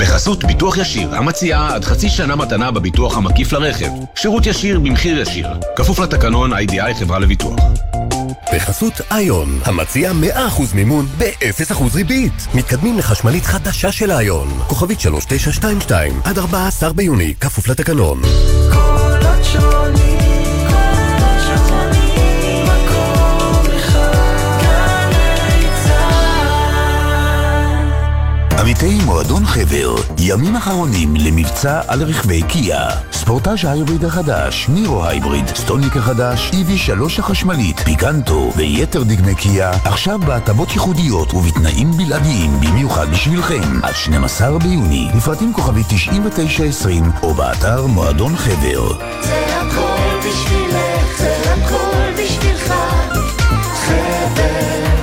בחסות ביטוח ישיר, המציעה עד חצי שנה מתנה בביטוח המקיף לרכב. שירות ישיר במחיר ישיר. כפוף לתקנון IDI חברה לביטוח. בחסות איון, המציע 100% מימון ב-0% ריבית. מתקדמים לחשמלית חדשה של איון. כוכבית 3922 עד 14 ביוני, כפוף לתקנון. קולות שונים, מקום אחד, גלי צהל. עמיתי מועדון חבר, ימים אחרונים למבצע על רכבי קיה. ספורטאז' ההיבריד החדש, נירו הייבריד, סטוניק החדש, EV3 החשמלית, פיקנטו ויתר דגמי קיה, עכשיו בהטבות ייחודיות ובתנאים בלעדיים במיוחד בשבילכם. עד 12 ביוני, לפרטים כוכבית 9920 או באתר מועדון חבר. זה הכל בשבילך, זה הכל בשבילך, חבר.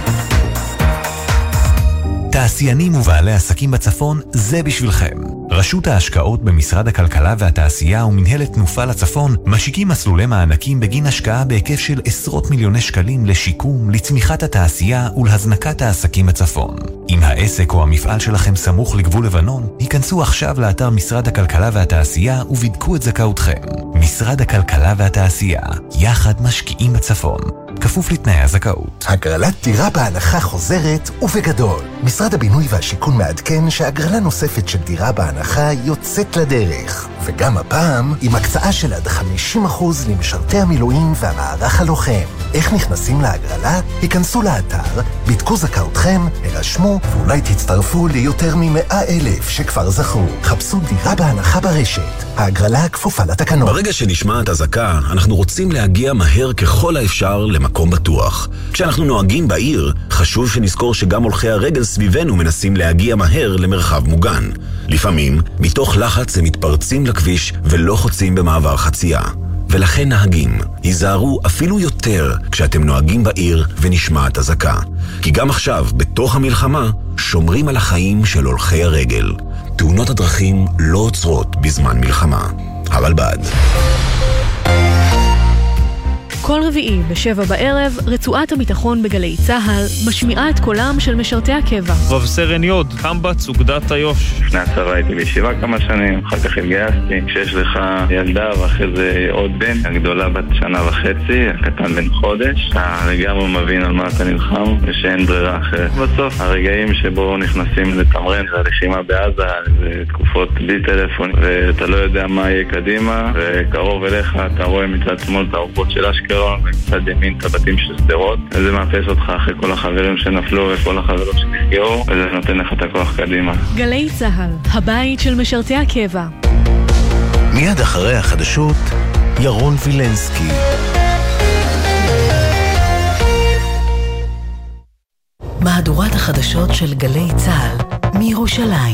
תעשיינים ובעלי עסקים בצפון, זה בשבילכם. רשות ההשקעות במשרד הכלכלה והתעשייה ומנהלת תנופה לצפון משיקים מסלולי מענקים בגין השקעה בהיקף של עשרות מיליוני שקלים לשיקום, לצמיחת התעשייה ולהזנקת העסקים בצפון. אם העסק או המפעל שלכם סמוך לגבול לבנון, היכנסו עכשיו לאתר משרד הכלכלה והתעשייה ובדקו את זכאותכם. משרד הכלכלה והתעשייה, יחד משקיעים בצפון. כפוף לתנאי הזכאות. הגרלת דירה בהנחה חוזרת ובגדול. משרד הבינוי והשיכון מעדכן שהגרלה נוספת של דירה בהנחה יוצאת לדרך. וגם הפעם עם הקצאה של עד 50% למשרתי המילואים והמערך הלוחם. איך נכנסים להגרלה? היכנסו לאתר, בדקו זכאותכם, הרשמו ואולי תצטרפו ליותר מ100,000 שכבר זכו. חפשו דירה בהנחה ברשת. ההגרלה כפופה לתקנון. ברגע שנשמעת הזעקה, אנחנו רוצים להגיע מהר ככל האפשר למקום בטוח. כשאנחנו נוהגים בעיר, חשוב שנזכור שגם הולכי הרגל סביבנו מנסים להגיע מהר למרחב מוגן. לפעמים, מתוך לחץ הם מתפרצים לכביש ולא חוצים במעבר חצייה. ולכן נהגים, היזהרו אפילו יותר כשאתם נוהגים בעיר ונשמעת הזעקה. כי גם עכשיו, בתוך המלחמה, שומרים על החיים של הולכי הרגל. תאונות הדרכים לא עוצרות בזמן מלחמה. הרלב"ד. כל רביעי ב7 בערב, רצועת הביטחון בגלי צהל משמיעה את קולם של משרתי הקבע. רב סרן יוד, קמב"ץ אוגדת איו"ש. לפני הצבא הייתי בישיבה כמה שנים, אחר כך התגייסתי. כשיש לך ילדה ואחרי זה עוד בן, הגדולה בת 1.5 שנה, הקטן בן חודש, אתה לגמרי מבין על מה אתה נלחם ושאין ברירה אחרת. בסוף הרגעים שבו נכנסים לתמרן, זה הלחימה בעזה, זה תקופות בלי טלפון ואתה לא יודע מה יהיה קדימה, וקרוב אליך אתה רואה מצד שמאל את האורבות של אשקלון ומצד ימין את הבתים של שדרות, וזה מאפס אותך אחרי כל החברים שנפלו וכל החברות שנפגעו, וזה נותן לך את הכוח קדימה. גלי צהל, הבית של משרתי הקבע. מיד אחרי החדשות, ירון וילנסקי. מהדורת החדשות של גלי צהל מירושלים.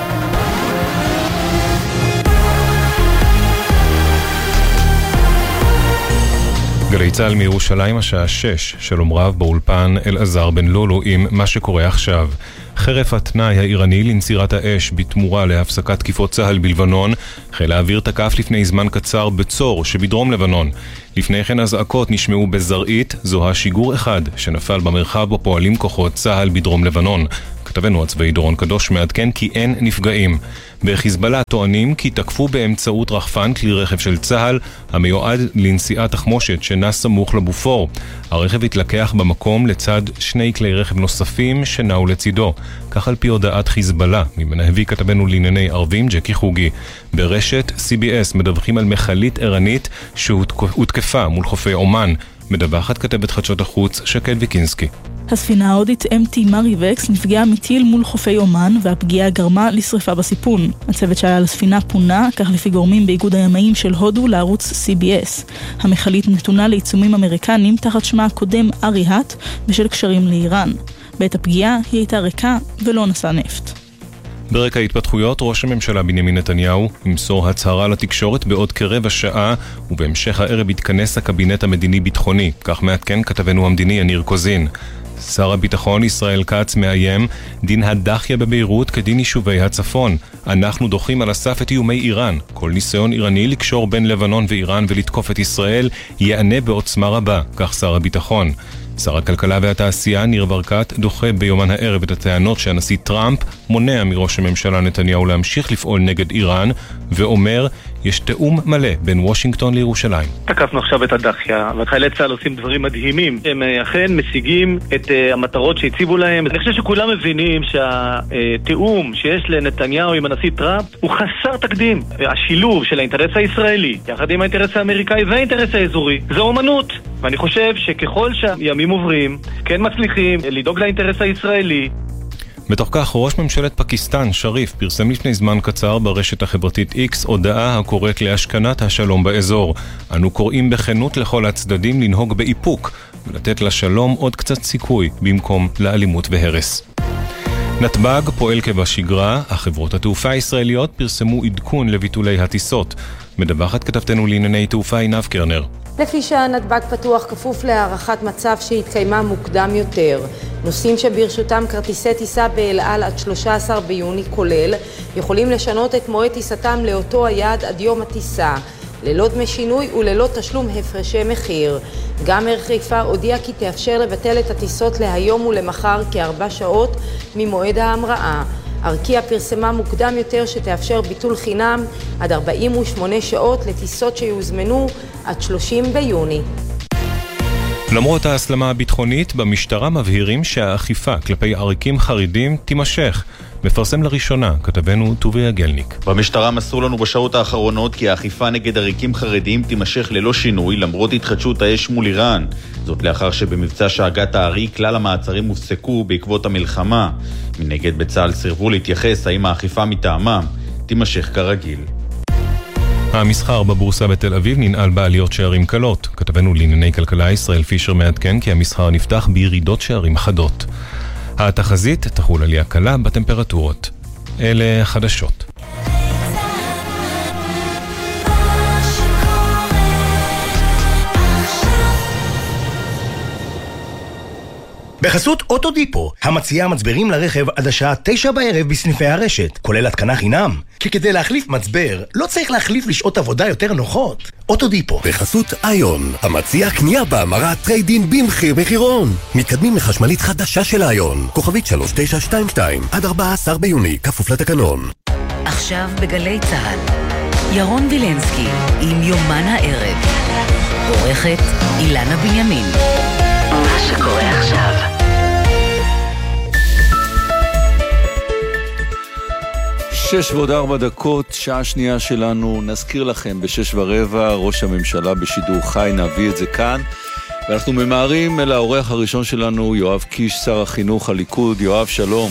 גלי צהל מירושלים השעה 6, שלום רב באולפן אלעזר בן לולו עם מה שקורה עכשיו. חרף התנאי האיראני לנצירת האש בתמורה להפסקת תקיפות צהל בלבנון, חיל האוויר תקף לפני זמן קצר בצור שבדרום לבנון. לפני כן הזעקות נשמעו בזרעית, זוהה שיגור אחד שנפל במרחב בו פועלים כוחות צהל בדרום לבנון. כתבנו הצבאי דורון קדוש מעדכן כי אין נפגעים. בחיזבאללה טוענים כי תקפו באמצעות רחפן כלי רכב של צהל המיועד לנסיעת תחמושת שנס סמוך לבופור. הרכב התלקח במקום לצד 2 כלי רכב נוספים שנעו לצידו. כך על פי הודעת חיזבאללה, ממנהבי כתבנו לענייני ערבים ג'קי חוגי. ברשת CBS מדווחים על מכלית ערנית שהותקפה מול חופי אומן. מדווחת כתבת חדשות החוץ שקד ויקינסקי. הספינה ההודית MT מריבקס נפגעה מטיל מול חופי אומן, והפגיעה גרמה לשריפה בסיפון. הצוות שהיה על הספינה פונה, כך לפי גורמים באיגוד הימאים של הודו לערוץ CBS. המכלית נתונה לעיצומים אמריקנים תחת שמה הקודם אריהט בשל קשרים לאיראן. בעת הפגיעה היא הייתה ריקה ולא נשאה נפט. ברקע ההתפתחויות, ראש הממשלה בנימין נתניהו ימסור הצהרה לתקשורת בעוד כרבע שעה, ובהמשך הערב יתכנס הקבינט המדיני-ביטחוני, כך מעדכן כתבנו המדיני יניר קוזין. שר הביטחון ישראל כץ מאיים, דין הדחיה בביירות כדין יישובי הצפון. אנחנו דוחים על הסף את איומי איראן. כל ניסיון איראני לקשור בין לבנון ואיראן ולתקוף את ישראל יענה בעוצמה רבה, כך שר הביטחון. שר הכלכלה והתעשייה ניר ברקת דוחה ביומן הערב את הטענות שהנשיא טראמפ מונע מראש הממשלה נתניהו להמשיך לפעול נגד איראן, ואומר יש תאום מלא בין וושינגטון לירושלים. תקפנו עכשיו את הדחיה, וחיילי צה"ל עושים דברים מדהימים. הם אכן משיגים את המטרות שהציבו להם. אני חושב שכולם מבינים שהתאום שיש לנתניהו עם הנשיא טראמפ הוא חסר תקדים. השילוב של האינטרס הישראלי יחד עם האינטרס האמריקאי והאינטרס האזורי זה אומנות. ואני חושב שככל שהימים עוברים, כן מצליחים לדאוג לאינטרס הישראלי. בתוך כך, ראש ממשלת פקיסטן, שריף, פרסם לפני זמן קצר ברשת החברתית X הודעה הקוראת להשכנת השלום באזור. אנו קוראים בכנות לכל הצדדים לנהוג באיפוק ולתת לשלום עוד קצת סיכוי במקום לאלימות והרס. נתב"ג פועל כבשגרה, החברות התעופה הישראליות פרסמו עדכון לביטולי הטיסות. מדווחת כתבתנו לענייני תעופה עינב קרנר. לפי שהנתב"ג פתוח כפוף להערכת מצב שהתקיימה מוקדם יותר. נוסעים שברשותם כרטיסי טיסה באל על עד 13 ביוני כולל, יכולים לשנות את מועד טיסתם לאותו היעד עד יום הטיסה, ללא דמי שינוי וללא תשלום הפרשי מחיר. גם אר חיפה הודיע כי תאפשר לבטל את הטיסות להיום ולמחר כ4 שעות ממועד ההמראה. ארקיע פרסמה מוקדם יותר שתאפשר ביטול חינם עד 48 שעות לטיסות שיוזמנו עד 30 ביוני. למרות ההסלמה הביטחונית, במשטרה מבהירים שהאכיפה כלפי עריקים חרדים תימשך. מפרסם לראשונה כתבנו טוביה גלניק. במשטרה מסרו לנו בשעות האחרונות כי האכיפה נגד עריקים חרדים תימשך ללא שינוי למרות התחדשות האש מול איראן. זאת לאחר שבמבצע שאגת הארי כלל המעצרים הופסקו בעקבות המלחמה. מנגד בצה"ל סירבו להתייחס האם האכיפה מטעמם תימשך כרגיל. המסחר בבורסה בתל אביב ננעל בעליות שערים קלות. כתבנו לענייני כלכלה ישראל פישר מעדכן כי המסחר נפתח בירידות שערים חדות. התחזית תחול עלייה קלה בטמפרטורות. אלה חדשות. בחסות אוטודיפו, המציעה מצברים לרכב עד השעה 9 בערב בסניפי הרשת, כולל התקנה חינם. כי כדי להחליף מצבר, לא צריך להחליף לשעות עבודה יותר נוחות. אוטודיפו. בחסות איון, המציעה קנייה בהמרת טריידין במחיר מחירון. מתקדמים לחשמלית חדשה של איון, כוכבית 3922, עד 14 ביוני, כפוף לתקנון. עכשיו בגלי צהל, ירון וילנסקי עם יומן הערב. עורכת אילנה בנימין. מה שקורה עכשיו. שש ועוד 4 דקות, שעה שנייה שלנו. נזכיר לכם ב6:15 ראש הממשלה בשידור חי, נביא את זה כאן. ואנחנו ממהרים אל האורח הראשון שלנו, יואב קיש, שר החינוך הליכוד. יואב, שלום.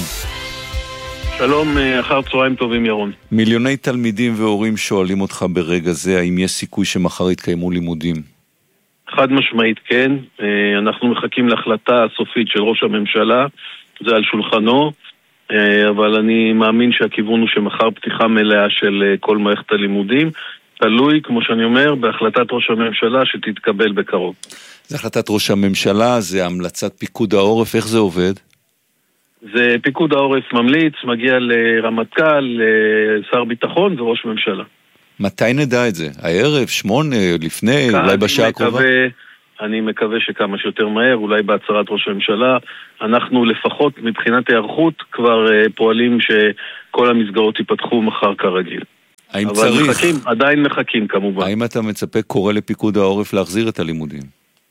שלום, אחר צהריים טובים ירון. מיליוני תלמידים והורים שואלים אותך ברגע זה, האם יש סיכוי שמחר יתקיימו לימודים? חד משמעית כן, אנחנו מחכים להחלטה הסופית של ראש הממשלה, זה על שולחנו, אבל אני מאמין שהכיוון הוא שמחר פתיחה מלאה של כל מערכת הלימודים, תלוי, כמו שאני אומר, בהחלטת ראש הממשלה שתתקבל בקרוב. זה החלטת ראש הממשלה, זה המלצת פיקוד העורף, איך זה עובד? זה פיקוד העורף ממליץ, מגיע לרמטכ"ל, לשר ביטחון וראש ממשלה. מתי נדע את זה? הערב, 8, לפני, אולי בשעה הקרובה? אני מקווה שכמה שיותר מהר, אולי בהצהרת ראש הממשלה. אנחנו לפחות מבחינת היערכות כבר פועלים שכל המסגרות ייפתחו מחר כרגיל. האם אבל צריך? מחכים, עדיין מחכים כמובן. האם אתה מצפה קורא לפיקוד העורף להחזיר את הלימודים?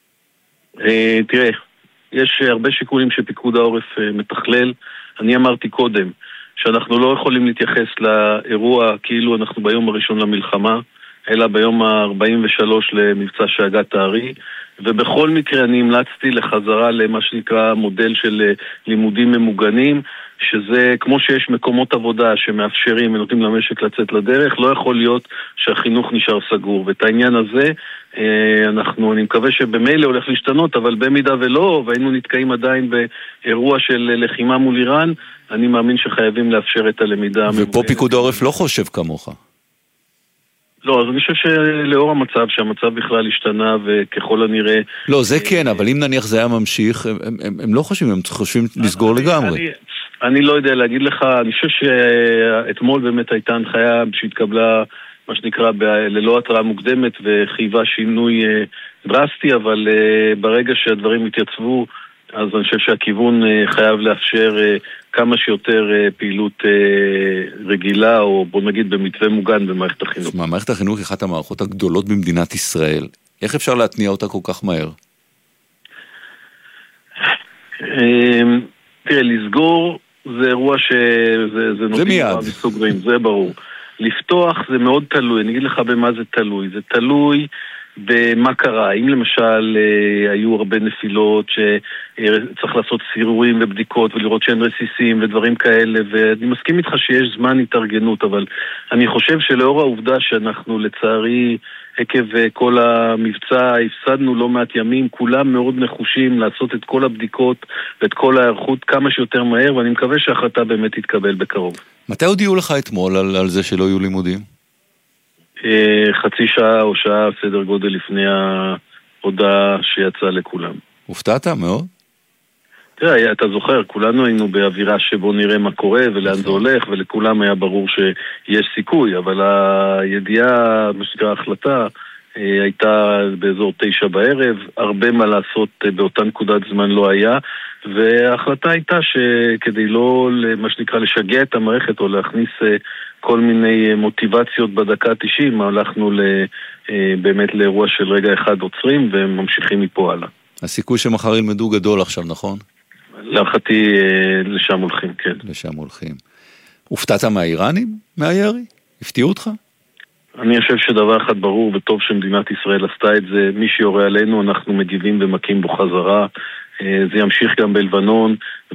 תראה, יש הרבה שיקולים שפיקוד העורף מתכלל. אני אמרתי קודם, שאנחנו לא יכולים להתייחס לאירוע כאילו אנחנו ביום הראשון למלחמה, אלא ביום ה-43 למבצע שאגת הארי, ובכל מקרה אני המלצתי לחזרה למה שנקרא מודל של לימודים ממוגנים, שזה כמו שיש מקומות עבודה שמאפשרים ונותנים למשק לצאת לדרך, לא יכול להיות שהחינוך נשאר סגור, ואת העניין הזה אני מקווה שבמילא הולך להשתנות, אבל במידה ולא, והיינו נתקעים עדיין באירוע של לחימה מול איראן, אני מאמין שחייבים לאפשר את הלמידה. ופה פיקוד העורף לא חושב כמוך. לא, אז אני חושב שלאור המצב, שהמצב בכלל השתנה וככל הנראה... לא, זה כן, אבל אם נניח זה היה ממשיך, הם לא חושבים, הם חושבים לסגור לגמרי. אני לא יודע להגיד לך, אני חושב שאתמול באמת הייתה הנחיה שהתקבלה מה שנקרא ללא התראה מוקדמת וחייבה שינוי דרסטי, אבל ברגע שהדברים התייצבו, אז אני חושב שהכיוון חייב לאפשר כמה שיותר פעילות רגילה, או בוא נגיד במתווה מוגן במערכת החינוך. מערכת החינוך היא אחת המערכות הגדולות במדינת ישראל. איך אפשר להתניע אותה כל כך מהר? תראה, לסגור זה אירוע שזה נותנים מסוגרים, זה ברור. לפתוח זה מאוד תלוי, אני אגיד לך במה זה תלוי. זה תלוי במה קרה. אם למשל היו הרבה נפילות שצריך לעשות סירורים ובדיקות ולראות שאין רסיסים ודברים כאלה, ואני מסכים איתך שיש זמן התארגנות, אבל אני חושב שלאור העובדה שאנחנו לצערי עקב כל המבצע הפסדנו לא מעט ימים, כולם מאוד נחושים לעשות את כל הבדיקות ואת כל ההיערכות כמה שיותר מהר, ואני מקווה שההחלטה באמת תתקבל בקרוב. מתי הודיעו לך אתמול על זה שלא יהיו לימודים? חצי שעה או שעה סדר גודל לפני ההודעה שיצאה לכולם. הופתעת מאוד? תראה, אתה זוכר, כולנו היינו באווירה שבו נראה מה קורה ולאן זה הולך, ולכולם היה ברור שיש סיכוי, אבל הידיעה, מה שנקרא ההחלטה, הייתה באזור 9 בערב, הרבה מה לעשות באותה נקודת זמן לא היה, וההחלטה הייתה שכדי לא, מה שנקרא, לשגע את המערכת או להכניס כל מיני מוטיבציות בדקה 90, הלכנו באמת לאירוע של רגע אחד עוצרים וממשיכים מפה הלאה. הסיכוי שמחר ילמדו גדול עכשיו, נכון? להערכתי לשם הולכים, כן. לשם הולכים. הופתעת מהאיראנים? מהירי? הפתיעו אותך? אני חושב שדבר אחד ברור וטוב שמדינת ישראל עשתה את זה, מי שיורה עלינו אנחנו מגיבים ומכים בו חזרה, זה ימשיך גם בלבנון,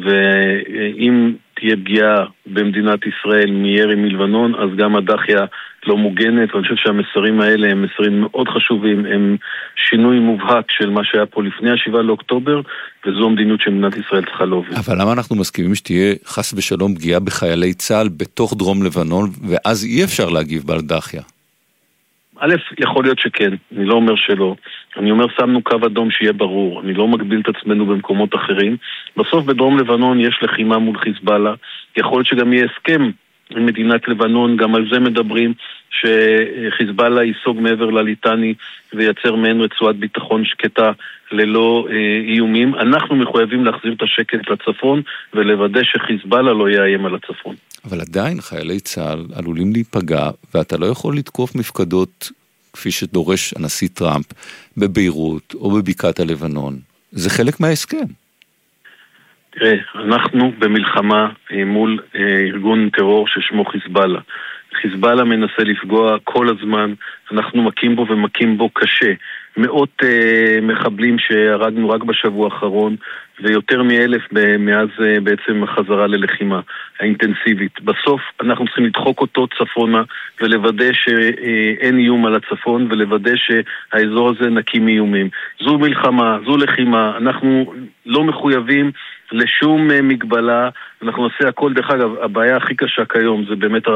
ואם תהיה פגיעה במדינת ישראל מירי מלבנון, אז גם הדחיה לא מוגנת, ואני חושב שהמסרים האלה הם מסרים מאוד חשובים, הם שינוי מובהק של מה שהיה פה לפני 7 לאוקטובר, וזו המדיניות שמדינת ישראל צריכה להוביל. אבל למה אנחנו מסכימים שתהיה חס ושלום פגיעה בחיילי צה"ל בתוך דרום לבנון, ואז אי אפשר להגיב בעל דחיה? א', יכול להיות שכן, אני לא אומר שלא. אני אומר, שמנו קו אדום שיהיה ברור. אני לא מגביל את עצמנו במקומות אחרים. בסוף בדרום לבנון יש לחימה מול חיזבאללה. יכול להיות שגם יהיה הסכם עם מדינת לבנון, גם על זה מדברים, שחיזבאללה ייסוג מעבר לליטני וייצר מעין רצועת ביטחון שקטה ללא איומים. אנחנו מחויבים להחזיר את השקט לצפון ולוודא שחיזבאללה לא יאיים על הצפון. אבל עדיין חיילי צה"ל עלולים להיפגע, ואתה לא יכול לתקוף מפקדות כפי שדורש הנשיא טראמפ בביירות או בבקעת הלבנון. זה חלק מההסכם. תראה, אנחנו במלחמה מול ארגון טרור ששמו חיזבאללה. חיזבאללה מנסה לפגוע כל הזמן, אנחנו מכים בו ומכים בו קשה. מאות מחבלים שהרגנו רק בשבוע האחרון, ויותר מ1,000 מאז בעצם החזרה ללחימה האינטנסיבית. בסוף אנחנו צריכים לדחוק אותו צפונה, ולוודא שאין איום על הצפון, ולוודא שהאזור הזה נקי מאיומים. זו מלחמה, זו לחימה, אנחנו לא מחויבים לשום מגבלה, אנחנו נעשה הכל. דרך אגב, הבעיה הכי קשה כיום זה באמת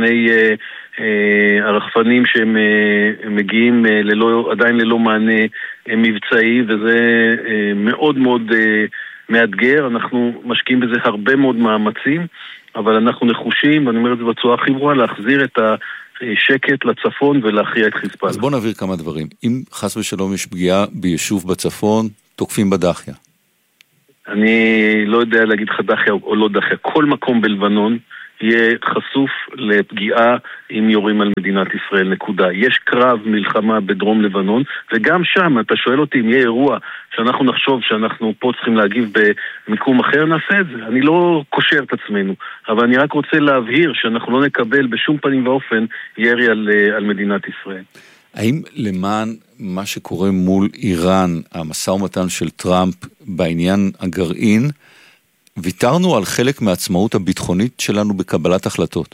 הרחפנים שהם מגיעים עדיין ללא מענה מבצעי, וזה מאוד מאוד מאתגר. אנחנו משקיעים בזה הרבה מאוד מאמצים, אבל אנחנו נחושים, ואני אומר את זה בצורה הכי ברורה, להחזיר את השקט לצפון ולהכריע את חיזבאללה. אז בוא נעביר כמה דברים. אם חס ושלום יש פגיעה ביישוב בצפון, תוקפים בדחיה. אני לא יודע להגיד לך דחיה או לא דחיה. כל מקום בלבנון יהיה חשוף לפגיעה אם יורים על מדינת ישראל, נקודה. יש קרב מלחמה בדרום לבנון, וגם שם, אתה שואל אותי אם יהיה אירוע שאנחנו נחשוב שאנחנו פה צריכים להגיב במיקום אחר, נעשה את זה. אני לא קושר את עצמנו, אבל אני רק רוצה להבהיר שאנחנו לא נקבל בשום פנים ואופן ירי על מדינת ישראל. האם למען מה שקורה מול איראן, המשא ומתן של טראמפ בעניין הגרעין, ויתרנו על חלק מהעצמאות הביטחונית שלנו בקבלת החלטות?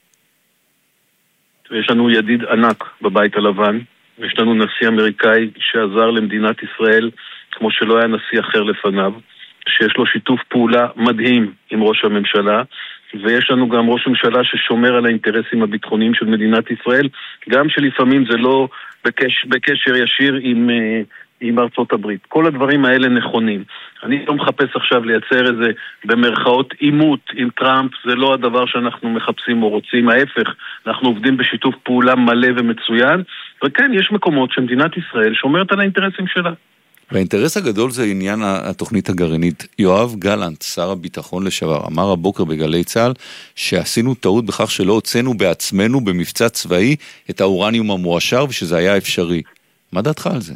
יש לנו ידיד ענק בבית הלבן, יש לנו נשיא אמריקאי שעזר למדינת ישראל כמו שלא היה נשיא אחר לפניו, שיש לו שיתוף פעולה מדהים עם ראש הממשלה, ויש לנו גם ראש ממשלה ששומר על האינטרסים הביטחוניים של מדינת ישראל, גם שלפעמים זה לא בקשר ישיר עם ארצות הברית. כל הדברים האלה נכונים. אני לא מחפש עכשיו לייצר איזה במרכאות עימות עם טראמפ, זה לא הדבר שאנחנו מחפשים או רוצים, ההפך, אנחנו עובדים בשיתוף פעולה מלא ומצוין, וכן, יש מקומות שמדינת ישראל שומרת על האינטרסים שלה. והאינטרס הגדול זה עניין התוכנית הגרעינית. יואב גלנט, שר הביטחון לשעבר, אמר הבוקר בגלי צה"ל שעשינו טעות בכך שלא הוצאנו בעצמנו במבצע צבאי את האורניום המועשר ושזה היה אפשרי. מה דעתך על זה?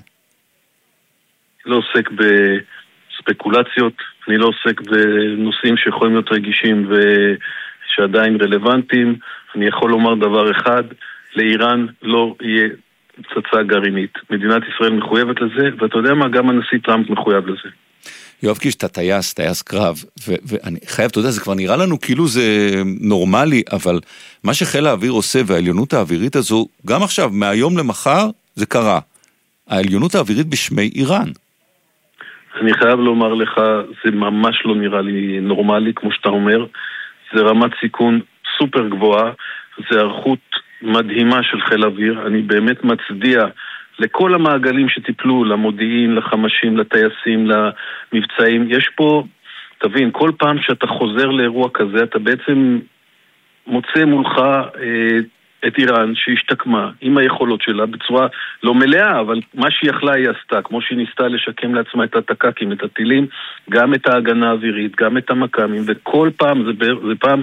אני לא עוסק בספקולציות, אני לא עוסק בנושאים שיכולים להיות רגישים ושעדיין רלוונטיים. אני יכול לומר דבר אחד, לאיראן לא יהיה פצצה גרעינית. מדינת ישראל מחויבת לזה, ואתה יודע מה, גם הנשיא טראמפ מחויב לזה. יואב קיש, אתה טייס קרב, ואני חייב, אתה יודע, זה כבר נראה לנו כאילו זה נורמלי, אבל מה שחיל האוויר עושה, והעליונות האווירית הזו, גם עכשיו, מהיום למחר, זה קרה. העליונות האווירית בשמי איראן. אני חייב לומר לך, זה ממש לא נראה לי נורמלי, כמו שאתה אומר. זה רמת סיכון סופר גבוהה, זה ערכות מדהימה של חיל אוויר. אני באמת מצדיע לכל המעגלים שטיפלו, למודיעין, לחמשים, לטייסים, למבצעים. יש פה, תבין, כל פעם שאתה חוזר לאירוע כזה, אתה בעצם מוצא מולך את איראן שהשתקמה עם היכולות שלה בצורה לא מלאה, אבל מה שהיא יכלה היא עשתה, כמו שהיא ניסתה לשקם לעצמה את התקקים, את הטילים, גם את ההגנה האווירית, גם את המקמים, וכל פעם, זה פעם,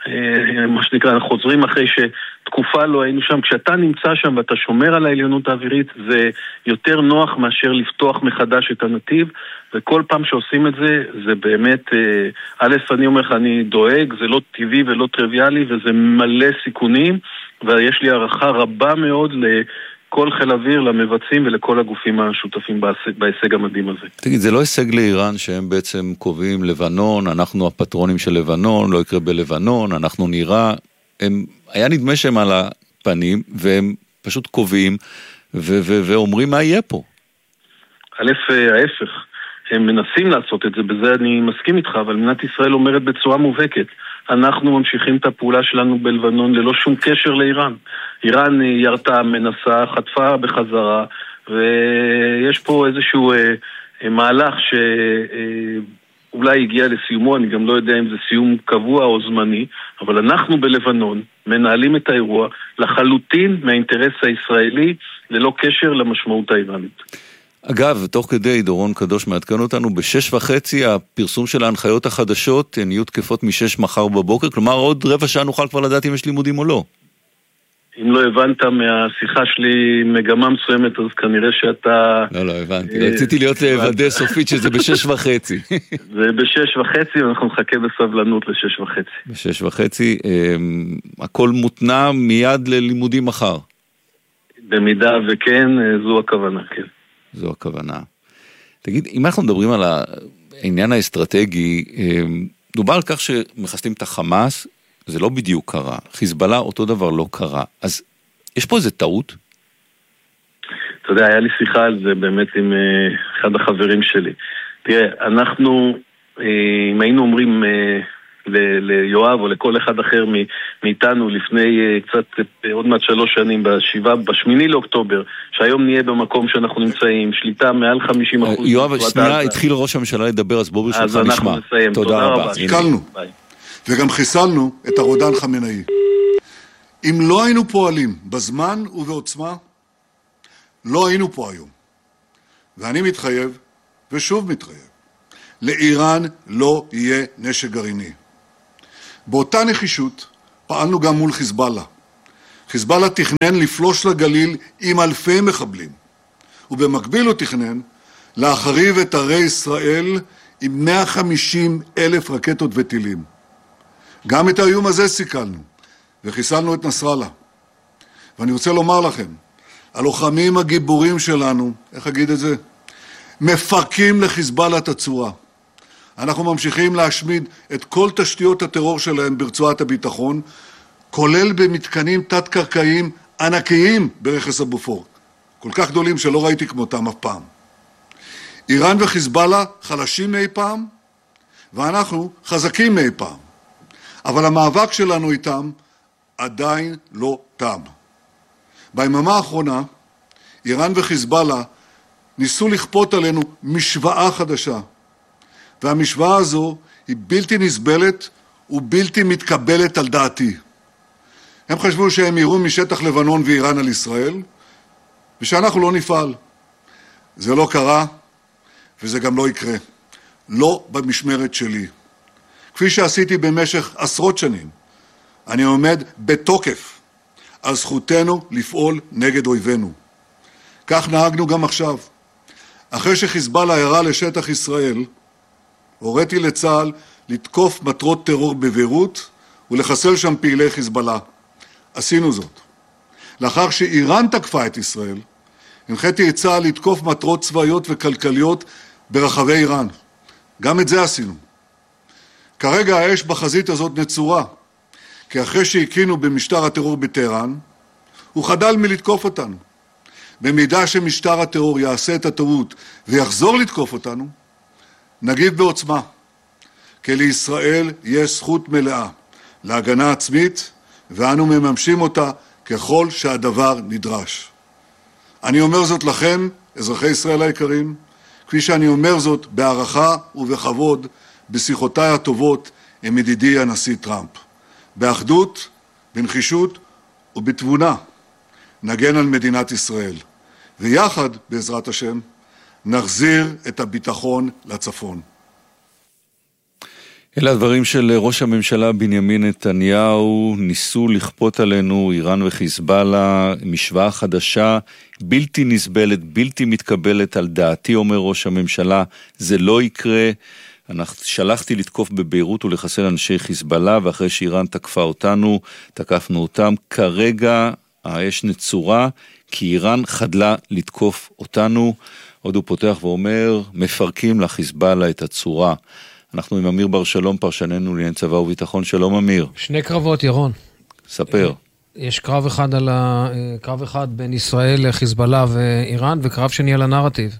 מה שנקרא, אנחנו חוזרים אחרי שתקופה לא היינו שם, כשאתה נמצא שם ואתה שומר על העליונות האווירית, זה יותר נוח מאשר לפתוח מחדש את הנתיב, וכל פעם שעושים את זה, זה באמת, א', אני אומר לך, אני דואג, זה לא טבעי ולא טריוויאלי, וזה מלא סיכונים, ויש לי הערכה רבה מאוד לכל חיל אוויר, למבצעים ולכל הגופים השותפים בהישג המדהים הזה. תגיד, זה לא הישג לאיראן שהם בעצם קובעים לבנון, אנחנו הפטרונים של לבנון, לא יקרה בלבנון, אנחנו נראה, היה נדמה שהם על הפנים, והם פשוט קובעים, ואומרים מה יהיה פה. א', ההפך, הם מנסים לעשות את זה, בזה אני מסכים איתך, אבל מדינת ישראל אומרת בצורה מובהקת, אנחנו ממשיכים את הפעולה שלנו בלבנון ללא שום קשר לאיראן. איראן ירתה, מנסה, חטפה בחזרה, ויש פה איזשהו מהלך שאולי הגיע לסיומו, אני גם לא יודע אם זה סיום קבוע או זמני, אבל אנחנו בלבנון מנהלים את האירוע לחלוטין מהאינטרס הישראלי, ללא קשר למשמעות האיראנית. אגב, תוך כדי דורון קדוש מעדכן אותנו, ב6:30 הפרסום של ההנחיות החדשות נהיו תקפות מ6 מחר בבוקר, כלומר עוד רבע שעה נוכל כבר לדעת אם יש לימודים או לא. אם לא הבנת מהשיחה שלי מגמה מסוימת, אז כנראה שאתה... לא הבנתי, רציתי להיות ודא סופית שזה ב6:30. זה ב6:30 ואנחנו נחכה בסבלנות ל6:30. ב6:30, הכל מותנה מיד ללימודים מחר. במידה וכן, זו הכוונה, כן. זו הכוונה. תגיד, אם אנחנו מדברים על העניין האסטרטגי, דובר על כך שמחסלים את החמאס, זה לא בדיוק קרה. חיזבאללה אותו דבר לא קרה. אז יש פה איזה טעות? אתה יודע, היה לי שיחה על זה באמת עם אחד החברים שלי. תראה, אנחנו, אם היינו אומרים ליואב או לכל אחד אחר מאיתנו לפני קצת עוד מעט 3 שנים, ב8 לאוקטובר, שהיום נהיה במקום שאנחנו נמצאים, שליטה מעל 50%. יואב, שנייה התחיל ראש הממשלה לדבר, אז בוא ברשותך נשמע. אז אנחנו נסיים, תודה רבה. השכלנו, וגם חיסלנו את הרודן חמינאי. אם לא היינו פועלים בזמן ובעוצמה, לא היינו פה היום. ואני מתחייב, ושוב מתחייב, לאיראן לא יהיה נשק גרעיני. באותה נחישות פעלנו גם מול חיזבאללה. חיזבאללה תכנן לפלוש לגליל עם אלפי מחבלים, ובמקביל הוא תכנן להחריב את ערי ישראל עם 150,000 רקטות וטילים. גם את האיום הזה סיכלנו, וחיסלנו את נסראללה. ואני רוצה לומר לכם, הלוחמים הגיבורים שלנו, איך אגיד את זה? מפרקים לחיזבאללה את הצורה. אנחנו ממשיכים להשמיד את כל תשתיות הטרור שלהם ברצועת הביטחון, כולל במתקנים תת-קרקעיים ענקיים ברכס הבופור. כל כך גדולים שלא ראיתי כמותם אף פעם. איראן וחיזבאללה חלשים מאי פעם, ואנחנו חזקים מאי פעם. אבל המאבק שלנו איתם עדיין לא תם. ביממה האחרונה, איראן וחיזבאללה ניסו לכפות עלינו משוואה חדשה. והמשוואה הזו היא בלתי נסבלת ובלתי מתקבלת על דעתי. הם חשבו שהם יראו משטח לבנון ואיראן על ישראל, ושאנחנו לא נפעל. זה לא קרה, וזה גם לא יקרה. לא במשמרת שלי. כפי שעשיתי במשך עשרות שנים, אני עומד בתוקף על זכותנו לפעול נגד אויבינו. כך נהגנו גם עכשיו. אחרי שחיזבאללה ירה לשטח ישראל, הוריתי לצה"ל לתקוף מטרות טרור בביירות ולחסל שם פעילי חיזבאללה. עשינו זאת. לאחר שאיראן תקפה את ישראל, הנחיתי את צה"ל לתקוף מטרות צבאיות וכלכליות ברחבי איראן. גם את זה עשינו. כרגע האש בחזית הזאת נצורה, כי אחרי שהקינו במשטר הטרור בטהרן, הוא חדל מלתקוף אותנו. במידה שמשטר הטרור יעשה את הטעות ויחזור לתקוף אותנו, נגיב בעוצמה, כי לישראל יש זכות מלאה להגנה עצמית, ואנו מממשים אותה ככל שהדבר נדרש. אני אומר זאת לכם, אזרחי ישראל היקרים, כפי שאני אומר זאת בהערכה ובכבוד בשיחותיי הטובות עם ידידי הנשיא טראמפ. באחדות, בנחישות ובתבונה נגן על מדינת ישראל, ויחד, בעזרת השם, נחזיר את הביטחון לצפון. אלה הדברים של ראש הממשלה בנימין נתניהו. ניסו לכפות עלינו איראן וחיזבאללה משוואה חדשה, בלתי נסבלת, בלתי מתקבלת על דעתי, אומר ראש הממשלה. זה לא יקרה. שלחתי לתקוף בביירות ולחסל אנשי חיזבאללה, ואחרי שאיראן תקפה אותנו, תקפנו אותם. כרגע האש נצורה, כי איראן חדלה לתקוף אותנו. עוד הוא פותח ואומר, מפרקים לחיזבאללה את הצורה. אנחנו עם אמיר בר שלום, פרשננו לעניין צבא וביטחון. שלום אמיר. שני קרבות, ירון. ספר. יש קרב אחד בין ישראל לחיזבאללה ואיראן, וקרב שני על הנרטיב.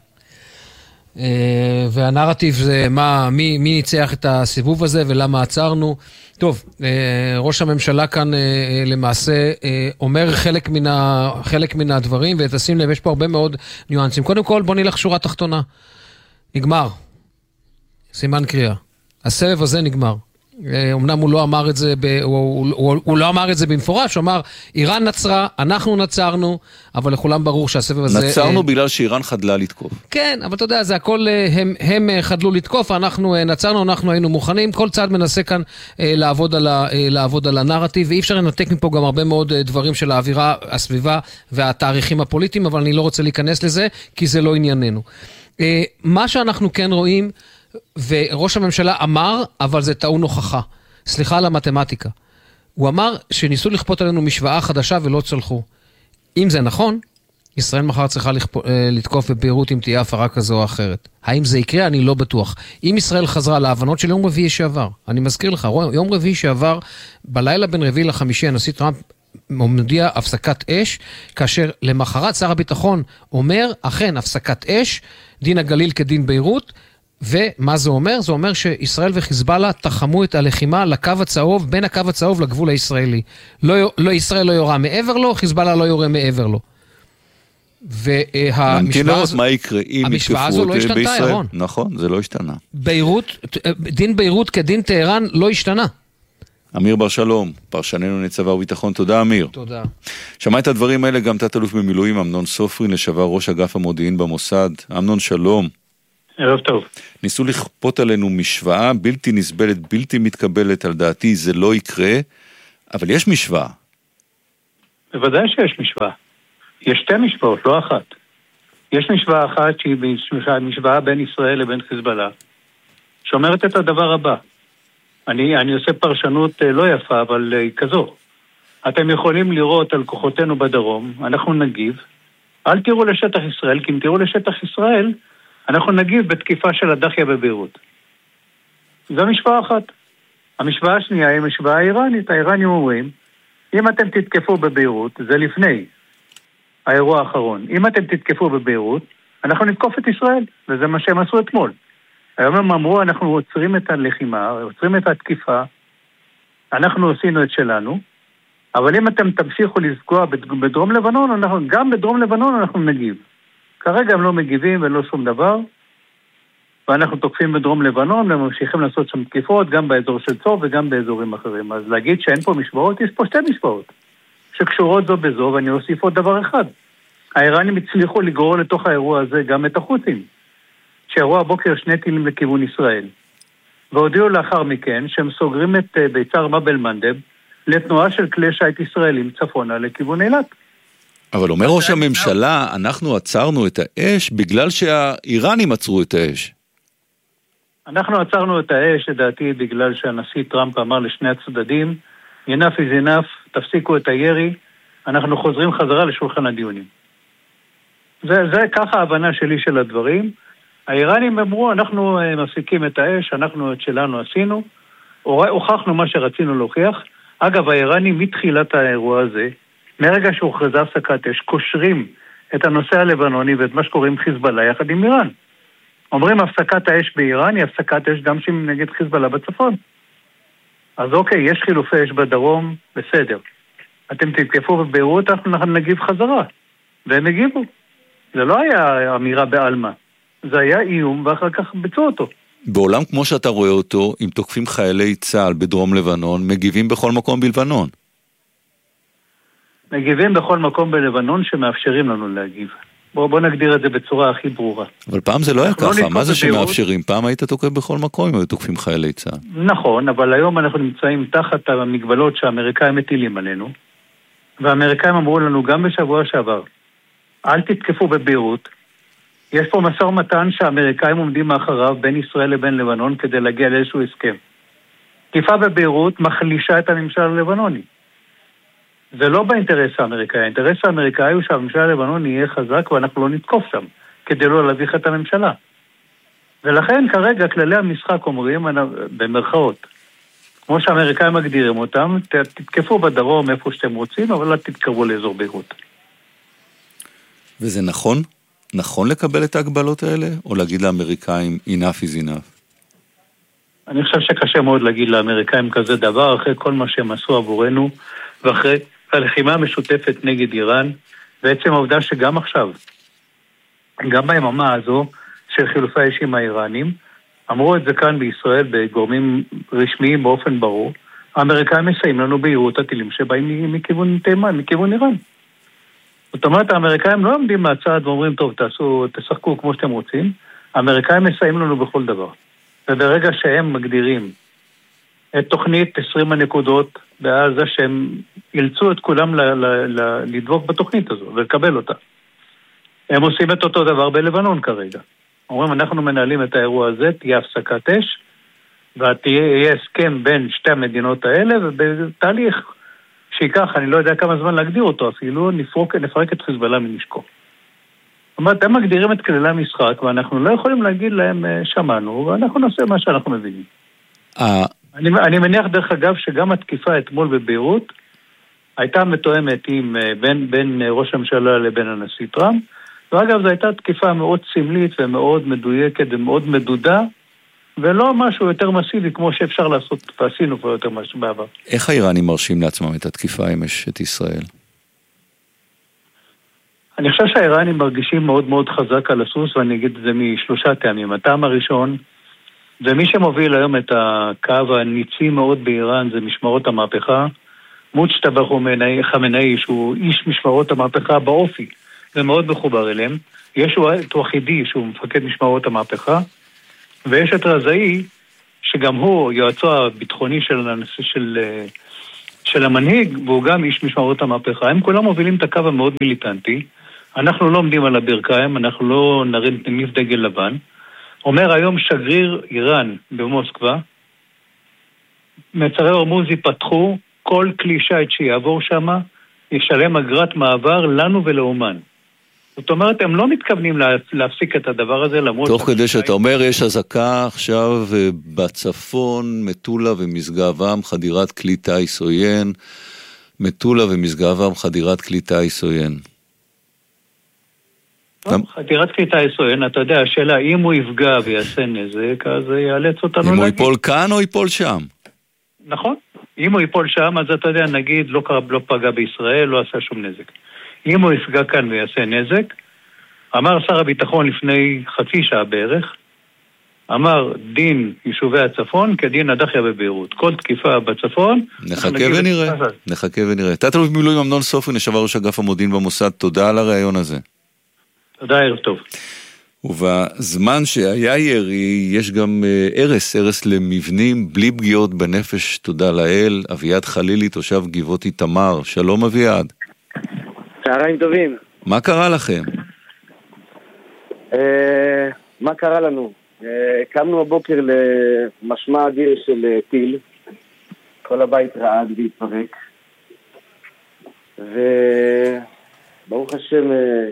והנרטיב זה מי ניצח את הסיבוב הזה ולמה עצרנו. טוב, ראש הממשלה כאן למעשה אומר חלק מן הדברים, ותשים לב, יש פה הרבה מאוד ניואנסים. קודם כל, בוא נלך שורה תחתונה. נגמר. סימן קריאה. הסבב הזה נגמר. אמנם הוא לא אמר את זה, הוא לא אמר את זה במפורש, הוא אמר, איראן נצרה, אנחנו נצרנו, אבל לכולם ברור שהסבב הזה... נצרנו בגלל שאיראן חדלה לתקוף. כן, אבל אתה יודע, זה הכל, הם חדלו לתקוף, אנחנו נצרנו, אנחנו היינו מוכנים, כל צעד מנסה כאן לעבוד על הנרטיב, ואי אפשר לנתק מפה גם הרבה מאוד דברים של האווירה, הסביבה והתאריכים הפוליטיים, אבל אני לא רוצה להיכנס לזה, כי זה לא ענייננו. מה שאנחנו כן רואים, וראש הממשלה אמר, אבל זה טעון הוכחה. סליחה על המתמטיקה. הוא אמר שניסו לכפות עלינו משוואה חדשה ולא צלחו. אם זה נכון, ישראל מחר צריכה לתקוף בביירות אם תהיה הפרה כזו או אחרת. האם זה יקרה? אני לא בטוח. אם ישראל חזרה להבנות של יום רביעי שעבר, אני מזכיר לך, יום רביעי שעבר, בלילה בין רביעי לחמישי, הנשיא טראמפ מודיע הפסקת אש, כאשר למחרת שר הביטחון אומר, אכן הפסקת אש, דין הגליל כדין ביירות, ומה זה אומר? זה אומר שישראל וחיזבאללה תחמו את הלחימה לקו הצהוב, בין הקו הצהוב לגבול הישראלי. לא ישראל לא יורה מעבר לו, חיזבאללה לא יורה מעבר לו. והמשוואה הזו... מה יקרה אם המשוואה הזו לא השתנתה, ירון. נכון, זה לא השתנה. דין ביירות כדין טהרן לא השתנה. אמיר בר שלום, פרשננו לצבא וביטחון. תודה אמיר. תודה. שמע את הדברים האלה גם תת-אלוף במילואים אמנון סופרין, לשעבר ראש אגף המודיעין במוסד. אמנון, שלום. ערב טוב. ניסו לכפות עלינו משוואה בלתי נסבלת, בלתי מתקבלת על דעתי, זה לא יקרה, אבל יש משוואה. בוודאי שיש משוואה. יש שתי משוואות, לא אחת. יש משוואה אחת שהיא משוואה בין ישראל לבין חיזבאללה, שאומרת את הדבר הבא. אני עושה פרשנות לא יפה, אבל היא כזו. אתם יכולים לראות על כוחותינו בדרום, אנחנו נגיב. אל תראו לשטח ישראל, כי אם תראו לשטח ישראל, אנחנו נגיב בתקיפה של הדחיה בביירות. זו משוואה אחת. המשוואה השנייה היא משוואה האיראנית. האיראנים אומרים, אם אתם תתקפו בביירות, זה לפני האירוע האחרון. אם אתם תתקפו בביירות, אנחנו נתקוף את ישראל, וזה מה שהם עשו אתמול. היום הם אמרו, אנחנו עוצרים את הלחימה, עוצרים את התקיפה, אנחנו עשינו את שלנו, אבל אם אתם תמשיכו לפגוע בדרום לבנון, גם בדרום לבנון אנחנו נגיב. כרגע הם לא מגיבים ולא שום דבר, ואנחנו תוקפים בדרום לבנון, וממשיכים לעשות שם תקיפות, גם באזור של צור וגם באזורים אחרים. אז להגיד שאין פה משוואות, יש פה שתי משוואות, שקשורות זו בזו, ואני אוסיף עוד דבר אחד. האיראנים הצליחו לגרור לתוך האירוע הזה גם את החות'ים, שהראו הבוקר 2 טילים לכיוון ישראל. והודיעו לאחר מכן שהם סוגרים את ביצר מבל מנדב לתנועה של כלי שייט ישראלים צפונה לכיוון אילת. אבל אומר ראש הממשלה, אנחנו עצרנו את האש בגלל שהאיראנים עצרו את האש. אנחנו עצרנו את האש, לדעתי, בגלל שהנשיא טראמפ אמר לשני הצדדים, enough is enough, תפסיקו את הירי, אנחנו חוזרים חזרה לשולחן הדיונים. זה ככה ההבנה שלי של הדברים. האיראנים אמרו, אנחנו מפסיקים את האש, אנחנו את שלנו עשינו, הוכחנו מה שרצינו להוכיח. אגב, האיראנים מתחילת האירוע הזה, מרגע שהוכרזה הפסקת אש, קושרים את הנושא הלבנוני ואת מה שקוראים חיזבאללה יחד עם איראן. אומרים, הפסקת האש באיראן היא הפסקת אש גם נגד חיזבאללה בצפון. אז אוקיי, יש חילופי אש בדרום, בסדר. אתם תתקפו בביירות, אנחנו נגיב חזרה. והם הגיבו. זה לא היה אמירה בעלמה. זה היה איום, ואחר כך ביצעו אותו. בעולם כמו שאתה רואה אותו, אם תוקפים חיילי צה"ל בדרום לבנון, מגיבים בכל מקום בלבנון. מגיבים בכל מקום בלבנון שמאפשרים לנו להגיב. בוא נגדיר את זה בצורה הכי ברורה. אבל פעם זה לא היה ככה, מה זה שמאפשרים? פעם היית תוקף בכל מקום אם היו תוקפים חיילי צה"ל. נכון, אבל היום אנחנו נמצאים תחת המגבלות שהאמריקאים מטילים עלינו, והאמריקאים אמרו לנו גם בשבוע שעבר, אל תתקפו בביירות, יש פה משא ומתן שהאמריקאים עומדים מאחריו בין ישראל לבין לבנון כדי להגיע לאיזשהו הסכם. תקיפה בביירות מחלישה את הממשל הלבנוני. זה לא באינטרס האמריקאי, האינטרס האמריקאי הוא שהממשל הלבנוני יהיה חזק ואנחנו לא נתקוף שם, כדי לא להביך את הממשלה. ולכן כרגע כללי המשחק אומרים, במרכאות, כמו שהאמריקאים מגדירים אותם, תתקפו בדרום איפה שאתם רוצים, אבל לא תתקרבו לאזור ביירות. וזה נכון? נכון לקבל את ההגבלות האלה? או להגיד לאמריקאים, enough is enough? אני חושב שקשה מאוד להגיד לאמריקאים כזה דבר, אחרי כל מה שהם עשו עבורנו, ואחרי הלחימה המשותפת נגד איראן, בעצם העובדה שגם עכשיו, גם ביממה הזו של חילופי האש עם האיראנים, אמרו את זה כאן בישראל בגורמים רשמיים באופן ברור, האמריקאים מסייעים לנו ביירוט הטילים שבאים מכיוון תימן, מכיוון איראן. זאת אומרת, האמריקאים לא עומדים מהצד ואומרים, טוב, תשחקו כמו שאתם רוצים, האמריקאים מסייעים לנו בכל דבר. וברגע שהם מגדירים את תוכנית 20 הנקודות בעזה שהם אילצו את כולם לדבוק בתוכנית הזו ולקבל אותה. הם עושים את אותו דבר בלבנון כרגע. אומרים, אנחנו מנהלים את האירוע הזה, תהיה הפסקת אש, ותהיה הסכם בין שתי המדינות האלה, ובתהליך שיקח, אני לא יודע כמה זמן להגדיר אותו, אפילו נפרק את חיזבאללה מנשקו. זאת אומרת, הם מגדירים את כללי המשחק, ואנחנו לא יכולים להגיד להם, שמענו, ואנחנו נעשה מה שאנחנו מבינים. אני מניח דרך אגב שגם התקיפה אתמול בביירות הייתה מתואמת בין ראש הממשלה לבין הנשיא טראמפ, ואגב זו הייתה תקיפה מאוד סמלית ומאוד מדויקת ומאוד מדודה, ולא משהו יותר מסיבי כמו שאפשר לעשות, ועשינו כבר יותר משהו בעבר. איך האיראנים מרשים לעצמם את התקיפה עם את ישראל? אני חושב שהאיראנים מרגישים מאוד מאוד חזק על הסוס, ואני אגיד את זה משלושה טעמים. הטעם הראשון, ומי שמוביל היום את הקו הניצי מאוד באיראן זה משמרות המהפכה, מוצ'טבא חמינאי שהוא איש משמרות המהפכה באופי, ומאוד מחובר אליהם. יש את וחידי שהוא מפקד משמרות המהפכה, ויש את רזאי, שגם הוא יועצו הביטחוני של המנהיג, והוא גם איש משמרות המהפכה. הם כולם מובילים את הקו המאוד מיליטנטי, אנחנו לא עומדים על הברכיים, אנחנו לא נניף דגל לבן. אומר היום שגריר איראן במוסקבה, מצרי הורמוז ייפתחו, כל כלי שייט שיעבור שם, ישלם אגרת מעבר לנו ולאומן. זאת אומרת, הם לא מתכוונים להפסיק את הדבר הזה, למרות... תוך כדי שאתה אומר, יש הזקה עכשיו בצפון, מטולה ומשגב-עם, חדירת כלי טיס עוין, מטולה ומשגב-עם, חדירת כלי טיס עוין. חדירת כלי טיס עוין, אתה יודע, השאלה, אם הוא יפגע ויעשה נזק, אז יאלץ אותנו להגיד. אם הוא ייפול כאן או ייפול שם? נכון. אם הוא ייפול שם, אז אתה יודע, נגיד, לא פגע בישראל, לא עשה שום נזק. אם הוא יפגע כאן ויעשה נזק, אמר שר הביטחון לפני חצי שעה בערך, אמר דין יישובי הצפון כדין הדחיה בביירות. כל תקיפה בצפון... נחכה ונראה. תת-אלוף במילואים אמנון סופרין, לשעבר ראש אגף המודיעין במוסד, תודה על הרעיון הזה. תודה, ערב טוב. ובזמן שהיה ירי, יש גם הרס למבנים בלי פגיעות בנפש, תודה לאל. אביעד חלילי, תושב גבעות איתמר. שלום אביעד. צהריים טובים. מה קרה לכם? מה קרה לנו? קמנו הבוקר למשמע אדיר של טיל, כל הבית רעד והתפרק, וברוך השם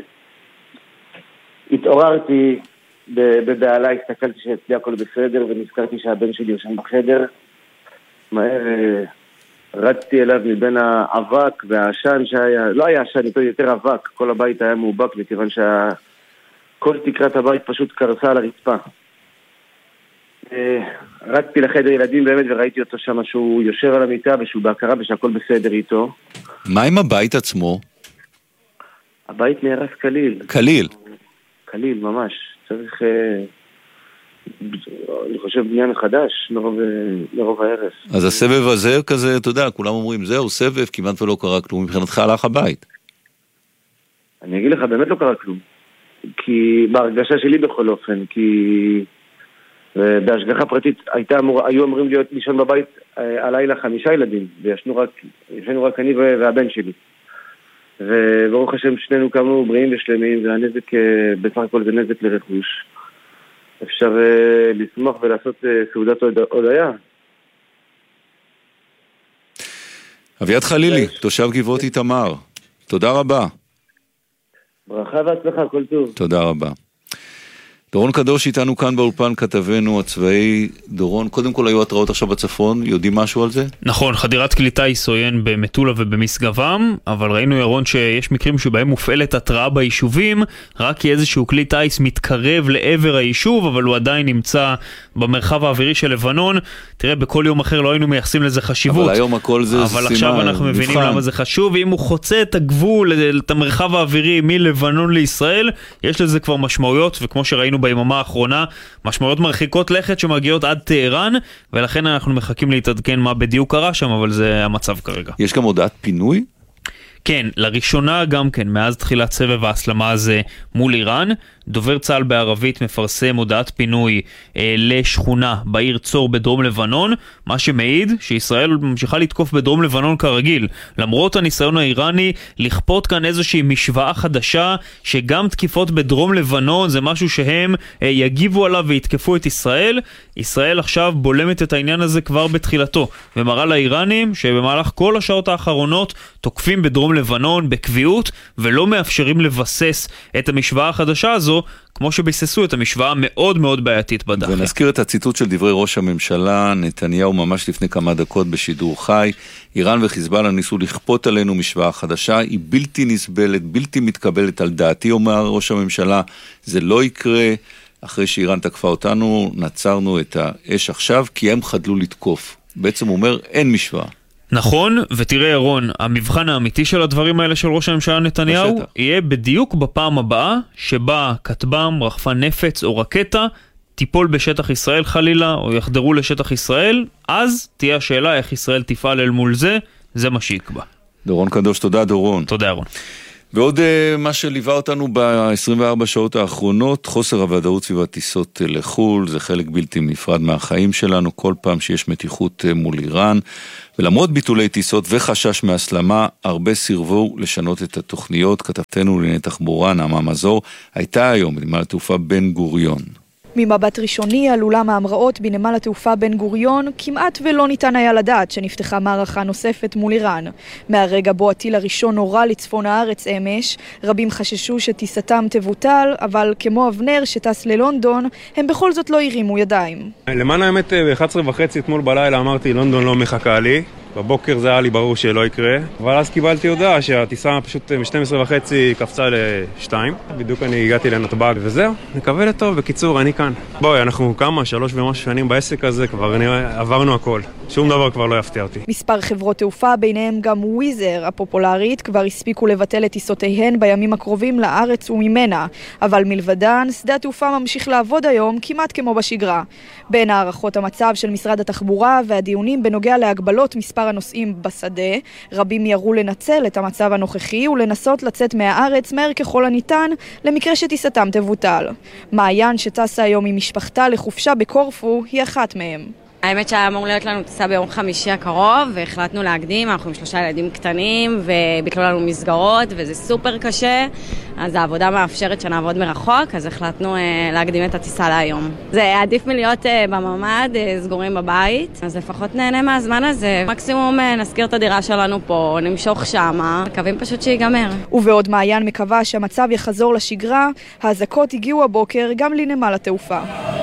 התעוררתי בבעלה, הסתכלתי שאצלי הכל בסדר ונזכרתי שהבן שלי יושן בחדר. מהר רצתי אליו מבין האבק והעשן שהיה, לא היה עשן, יותר אבק, כל הבית היה מאובק מכיוון כל תקרת הבית פשוט קרסה על הרצפה. רצתי לחדר ילדים באמת וראיתי אותו שם שהוא יושב על המיטה ושהוא בהכרה ושהכל בסדר איתו. מה עם הבית עצמו? הבית נהרס כליל. כליל? כליל, ממש. צריך, אני חושב, בניין מחדש לרוב ההרס. אז הסבב הזה כזה, אתה יודע, כולם אומרים, זהו, סבב, כמעט ולא קרה כלום. מבחינתך הלך הבית. אני אגיד לך, באמת לא קרה כלום. כי בהרגשה שלי בכל אופן, כי בהשגחה פרטית היו אמורים להיות לישון בבית הלילה 5 ילדים, וישנו רק אני והבן שלי. וברוך השם שנינו קמנו בריאים ושלמים, והנזק, בסך הכל זה נזק לרכוש. אפשר לשמוח ולעשות סעודת הודיה. אביעד חלילי, תושב גבעות איתמר, תודה רבה. ברכה והצלחה, כל טוב. תודה רבה. דורון קדוש איתנו כאן באולפן, כתבנו הצבאי. דורון, קודם כל היו התראות עכשיו בצפון, יודעים משהו על זה? נכון, חדירת כלי טיס עוין במטולה ובמשגבם, אבל ראינו ירון שיש מקרים שבהם מופעלת התראה ביישובים, רק כי איזשהו כלי טיס מתקרב לעבר היישוב, אבל הוא עדיין נמצא במרחב האווירי של לבנון. תראה, בכל יום אחר לא היינו מייחסים לזה חשיבות. אבל היום הכל זה אבל עכשיו אנחנו מבינים למה זה חשוב, ואם הוא חוצה את הגבול, את המרחב האווירי מלבנון לישראל, יש לזה כבר משמעויות, וכמו שראינו ביממה האחרונה, משמעויות מרחיקות לכת שמגיעות עד טהרן, ולכן אנחנו מחכים להתעדכן מה בדיוק קרה שם, אבל זה המצב כרגע. יש גם הודעת פינוי? כן, לראשונה גם כן, מאז תחילת סבב ההסלמה הזה מול איראן, דובר צה"ל בערבית מפרסם הודעת פינוי לשכונה בעיר צור בדרום לבנון, מה שמעיד שישראל ממשיכה לתקוף בדרום לבנון כרגיל, למרות הניסיון האיראני לכפות כאן איזושהי משוואה חדשה, שגם תקיפות בדרום לבנון זה משהו שהם יגיבו עליו ויתקפו את ישראל. ישראל עכשיו בולמת את העניין הזה כבר בתחילתו, ומראה לאיראנים שבמהלך כל השעות האחרונות תוקפים בדרום לבנון בקביעות, ולא מאפשרים לבסס את המשוואה החדשה הזו, כמו שביססו את המשוואה המאוד מאוד בעייתית בדחיה. ונזכיר את הציטוט של דברי ראש הממשלה נתניהו ממש לפני כמה דקות בשידור חי. איראן וחיזבאללה ניסו לכפות עלינו משוואה חדשה, היא בלתי נסבלת, בלתי מתקבלת על דעתי, אומר ראש הממשלה. זה לא יקרה. אחרי שאיראן תקפה אותנו, נצרנו את האש עכשיו, כי הם חדלו לתקוף. בעצם הוא אומר, אין משוואה. נכון, ותראה ירון, המבחן האמיתי של הדברים האלה של ראש הממשלה נתניהו בשטח. יהיה בדיוק בפעם הבאה שבה כטב"ם, רחפן נפץ או רקטה תיפול בשטח ישראל חלילה או יחדרו לשטח ישראל, אז תהיה השאלה איך ישראל תפעל אל מול זה, זה מה שיקבע. דורון קדוש, תודה דורון. תודה ירון. ועוד מה שליווה אותנו ב-24 שעות האחרונות, חוסר הוודאות סביב הטיסות לחול, זה חלק בלתי נפרד מהחיים שלנו, כל פעם שיש מתיחות מול איראן, ולמרות ביטולי טיסות וחשש מהסלמה, הרבה סירבו לשנות את התוכניות. כתבתנו לענייני תחבורה, נעמה מזור, הייתה היום בנמל התעופה בן גוריון. ממבט ראשוני על אולם ההמראות בנמל התעופה בן גוריון, כמעט ולא ניתן היה לדעת שנפתחה מערכה נוספת מול איראן. מהרגע בו הטיל הראשון נורה לצפון הארץ אמש, רבים חששו שטיסתם תבוטל, אבל כמו אבנר שטס ללונדון, הם בכל זאת לא הרימו ידיים. למען האמת, ב-11:30 אתמול בלילה אמרתי, לונדון לא מחכה לי. בבוקר זה היה לי ברור שלא יקרה, אבל אז קיבלתי הודעה שהטיסה פשוט מ-12:30 קפצה ל-2. בדיוק אני הגעתי לנתב"ג וזהו, נקווה לטוב. בקיצור, אני כאן. בואי, אנחנו כמה, 3 ומשהו שנים בעסק הזה, כבר עברנו הכל. שום דבר כבר לא יפתיע אותי. מספר חברות תעופה, ביניהם גם וויזר הפופולרית, כבר הספיקו לבטל את טיסותיהן בימים הקרובים לארץ וממנה, אבל מלבדן, שדה התעופה ממשיך לעבוד היום כמעט כמו בשגרה. בין הערכות המצב של משרד התחבורה והדיונים בנוגע להגבלות מספר הנוסעים בשדה, רבים יראו לנצל את המצב הנוכחי ולנסות לצאת מהארץ מהר ככל הניתן למקרה שטיסתם תבוטל. מעיין שטסה היום עם משפחתה לחופשה בקורפו היא אחת מהם. האמת שאמור להיות לנו טיסה ביום חמישי הקרוב, והחלטנו להקדים, אנחנו עם 3 ילדים קטנים, וביטלו לנו מסגרות, וזה סופר קשה, אז העבודה מאפשרת שנעבוד מרחוק, אז החלטנו להקדים את הטיסה להיום. זה עדיף מלהיות בממד, סגורים בבית, אז לפחות נהנה מהזמן הזה. מקסימום נזכיר את הדירה שלנו פה, נמשוך שמה, מקווים פשוט שיגמר. ובעוד מעיין מקווה שהמצב יחזור לשגרה, האזעקות הגיעו הבוקר גם לנמל התעופה.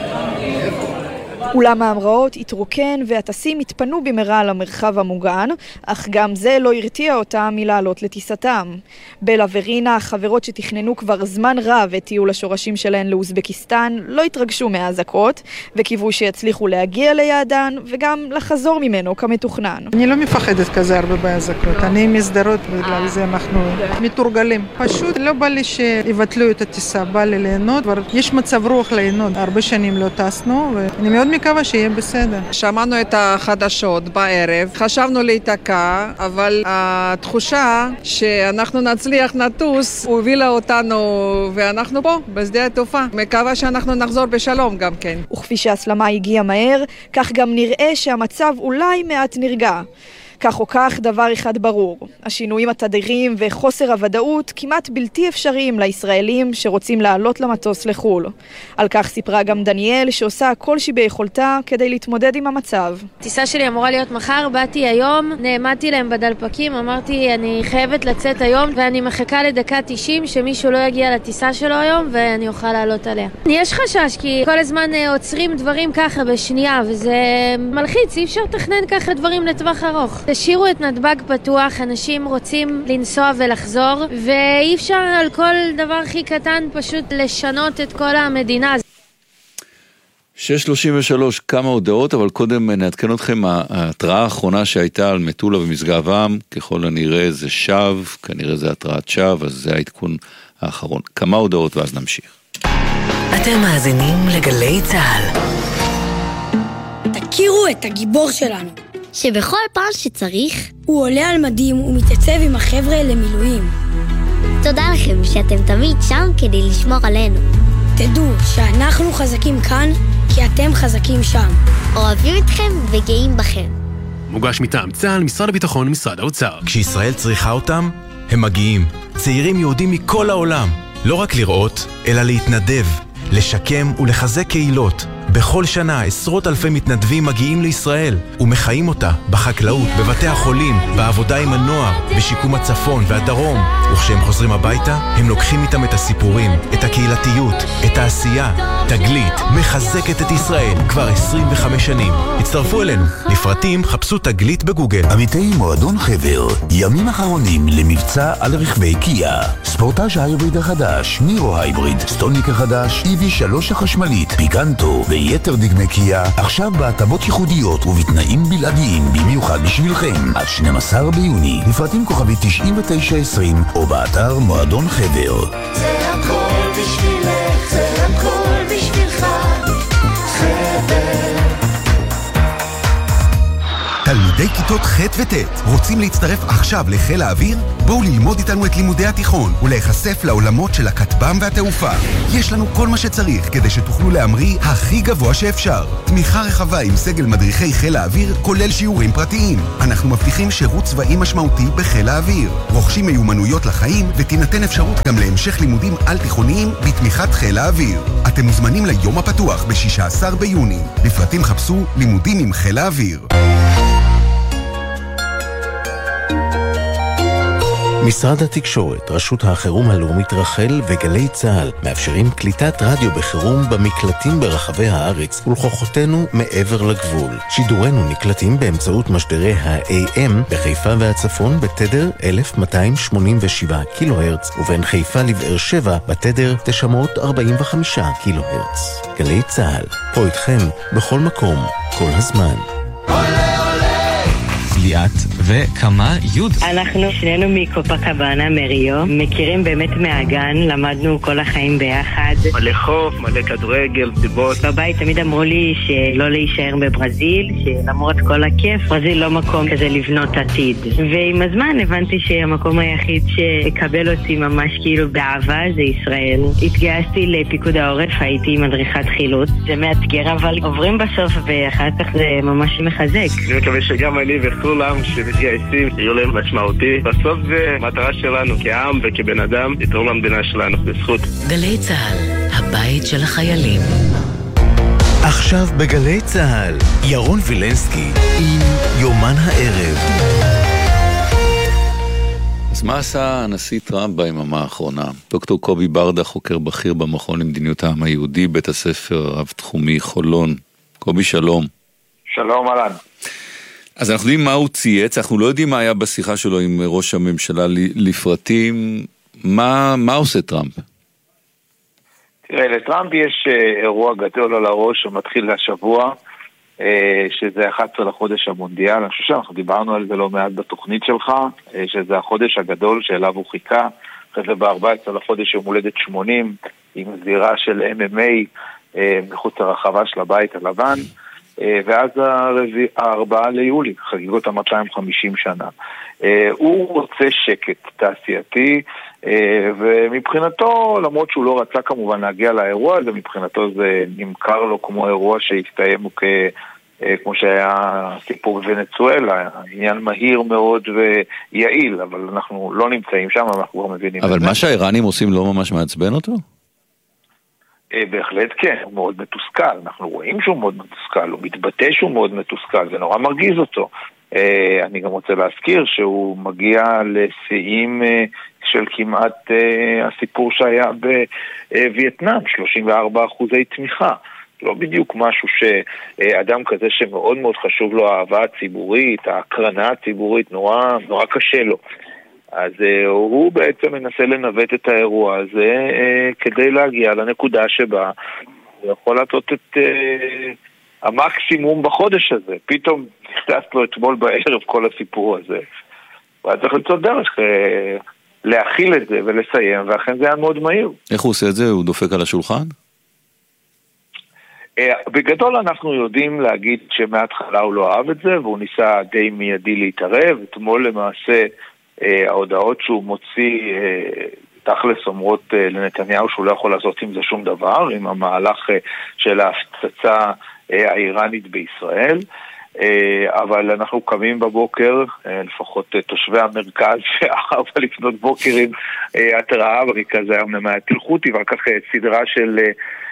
אולם ההמראות התרוקן והטסים התפנו במהרה למרחב המוגן, אך גם זה לא הרתיע אותם מלעלות לטיסתם. בלה ורינה, החברות שתכננו כבר זמן רב את טיול השורשים שלהן לאוזבקיסטן, לא התרגשו מהאזעקות, וקיוו שיצליחו להגיע ליעדן וגם לחזור ממנו כמתוכנן. אני לא מפחדת כזה הרבה באזעקות, אני מסדרות בגלל זה אנחנו מתורגלים. פשוט לא בא לי שיבטלו את הטיסה, בא לי ליהנות, יש מצב רוח ליהנות, הרבה שנים לא טסנו ואני מאוד מקווה שיהיה בסדר. שמענו את החדשות בערב, חשבנו להתעקע, אבל התחושה שאנחנו נצליח נטוס הובילה אותנו, ואנחנו פה, בשדה התעופה. מקווה שאנחנו נחזור בשלום גם כן. וכפי שהסלמה הגיעה מהר, כך גם נראה שהמצב אולי מעט נרגע. כך או כך, דבר אחד ברור. השינויים התדירים וחוסר הוודאות כמעט בלתי אפשריים לישראלים שרוצים לעלות למטוס לחול. על כך סיפרה גם דניאל שעושה כל שביכולתה כדי להתמודד עם המצב. הטיסה שלי אמורה להיות מחר, באתי היום, נעמדתי להם בדלפקים, אמרתי אני חייבת לצאת היום ואני מחכה לדקה 90 שמישהו לא יגיע לטיסה שלו היום ואני אוכל לעלות עליה. יש חשש כי כל הזמן עוצרים דברים ככה בשנייה וזה מלחיץ, אי אפשר לתכנן ככה דברים לטווח ארוך. תשאירו את נתב"ג פתוח, אנשים רוצים לנסוע ולחזור, ואי אפשר על כל דבר הכי קטן פשוט לשנות את כל המדינה. 6:33, כמה הודעות, אבל קודם נעדכן אתכם, ההתראה האחרונה שהייתה על מטולה ומשגב עם, ככל הנראה זה שווא, כנראה זה התראת שווא, אז זה העדכון האחרון. כמה הודעות ואז נמשיך. אתם מאזינים לגלי צהל. תכירו את הגיבור שלנו. שבכל פעם שצריך הוא עולה על מדים ומתייצב עם החבר'ה למילואים. תודה לכם שאתם תמיד שם כדי לשמור עלינו. תדעו שאנחנו חזקים כאן כי אתם חזקים שם. אוהבים אתכם וגאים בכם. מוגש מטעם צה"ל, משרד הביטחון ומשרד האוצר. כשישראל צריכה אותם, הם מגיעים. צעירים יהודים מכל העולם. לא רק לראות, אלא להתנדב, לשקם ולחזק קהילות. בכל שנה עשרות אלפי מתנדבים מגיעים לישראל ומחיים אותה בחקלאות, בבתי החולים, בעבודה עם הנוער, בשיקום הצפון והדרום. וכשהם חוזרים הביתה, הם לוקחים איתם את הסיפורים, את הקהילתיות, את העשייה. תגלית מחזקת את ישראל כבר 25 שנים. הצטרפו אלינו. לפרטים חפשו תגלית בגוגל. עמיתי מועדון חבר, ימים אחרונים למבצע על רכבי קיה. ספורטאז' ההיבריד החדש, נירו ההיבריד, סטוניק החדש, EV3 החשמלית, פיקנטו ויתר דגמי קיה, עכשיו בהטבות ייחודיות ובתנאים בלעדיים במיוחד בשבילכם. עד 12 ביוני, לפרטים כוכבי 9920 או באתר מועדון חבר. זה הכל בשבילך, זה הכל בשבילך, חבר. תלמידי כיתות ח' וט' רוצים להצטרף עכשיו לחיל האוויר? בואו ללמוד איתנו את לימודי התיכון ולהיחשף לעולמות של הכטב"ם והתעופה. יש לנו כל מה שצריך כדי שתוכלו להמריא הכי גבוה שאפשר. תמיכה רחבה עם סגל מדריכי חיל האוויר, כולל שיעורים פרטיים. אנחנו מבטיחים שירות צבאי משמעותי בחיל האוויר. רוכשים מיומנויות לחיים ותינתן אפשרות גם להמשך לימודים על תיכוניים בתמיכת חיל האוויר. אתם מוזמנים ליום הפתוח ב-16 ביוני. לפרטים חפשו לימודים עם חיל האוויר. משרד התקשורת, רשות החירום הלאומית רחל וגלי צהל מאפשרים קליטת רדיו בחירום במקלטים ברחבי הארץ ולכוחותינו מעבר לגבול. שידורנו נקלטים באמצעות משדרי ה-AM בחיפה והצפון בתדר 1287 קילו הרץ ובין חיפה לבאר שבע בתדר 945 קילו הרץ. גלי צהל, פה איתכם בכל מקום, כל הזמן. עולה עולה ליאת וכמה יוד. אנחנו שנינו מקופקבאנה, מריו, מכירים באמת מהגן, למדנו כל החיים ביחד. מלא חוף, מלא כדורגל, סיבות. בבית תמיד אמרו לי שלא להישאר בברזיל, שלמרות כל הכיף, ברזיל לא מקום כזה לבנות עתיד. ועם הזמן הבנתי שהמקום היחיד שקבל אותי ממש כאילו באהבה זה ישראל. התגייסתי לפיקוד העורף, הייתי מדריכת חילוץ. זה מאתגר, אבל עוברים בסוף ואחר כך זה ממש מחזק. אני מקווה שגם אני וכולם שמתגייסים יהיו להם משמעותי. בסוף זה מטרה שלנו כעם וכבן אדם לתרום למדינה שלנו בזכות. גלי צהל, הבית של החיילים. עכשיו בגלי צהל, ירון וילנסקי עם יומן הערב. אז מה עשה הנשיא טראמפ ביממה האחרונה? דוקטור קובי ברדה, חוקר בכיר במכון למדיניות העם היהודי, בית הספר רב-תחומי חולון. קובי, שלום. שלום, אלן. אז אנחנו יודעים מה הוא צייץ, אנחנו לא יודעים מה היה בשיחה שלו עם ראש הממשלה לפרטים. מה עושה טראמפ? תראה, לטראמפ יש אירוע גדול על הראש שמתחיל השבוע, שזה 11 לחודש המונדיאל. אני חושב שאנחנו דיברנו על זה לא מעט בתוכנית שלך, שזה החודש הגדול שאליו הוא חיכה. אחרי זה ב-14 לחודש יום הולדת 80, עם זירה של MMA מחוץ לרחבה של הבית הלבן, ואז 4 ליולי, חגיגות ה-250 שנה. הוא רוצה שקט תעשייתי, ומבחינתו, למרות שהוא לא רצה כמובן להגיע לאירוע הזה, מבחינתו זה נמכר לו כמו אירוע שהסתיים כמו שהיה סיפור בוונצואלה, עניין מהיר מאוד ויעיל, אבל אנחנו לא נמצאים שם, אנחנו כבר מבינים. אבל מה שהאיראנים עושים לא ממש מעצבן אותו? בהחלט כן, הוא מאוד מתוסכל, אנחנו רואים שהוא מאוד מתוסכל, הוא מתבטא שהוא מאוד מתוסכל, זה נורא מרגיז אותו. אני גם רוצה להזכיר שהוא מגיע לשיאים של כמעט הסיפור שהיה בווייטנאם, 34% תמיכה. לא בדיוק משהו שאדם כזה שמאוד מאוד חשוב לו האהבה הציבורית, ההקרנה הציבורית, נורא קשה לו. אז הוא בעצם מנסה לנווט את האירוע הזה כדי להגיע לנקודה שבה הוא יכול לעשות את המקסימום בחודש הזה. פתאום נכנס לו אתמול בערב כל הסיפור הזה. ואז צריך למצוא דרך להכיל את זה ולסיים, ואכן זה היה מאוד מהיר. איך הוא עושה את זה? הוא דופק על השולחן? בגדול אנחנו יודעים להגיד שמההתחלה הוא לא אהב את זה, והוא ניסה די מיידי להתערב. אתמול למעשה ההודעות שהוא מוציא תכלס אומרות לנתניהו שהוא לא יכול לעשות עם זה שום דבר, עם המהלך של ההפצצה האיראנית בישראל. אבל אנחנו קמים בבוקר, לפחות תושבי המרכז, 4 לפנות בוקר עם התראה, במקרה זה היה מהתלחותי, ואחר כך סדרה של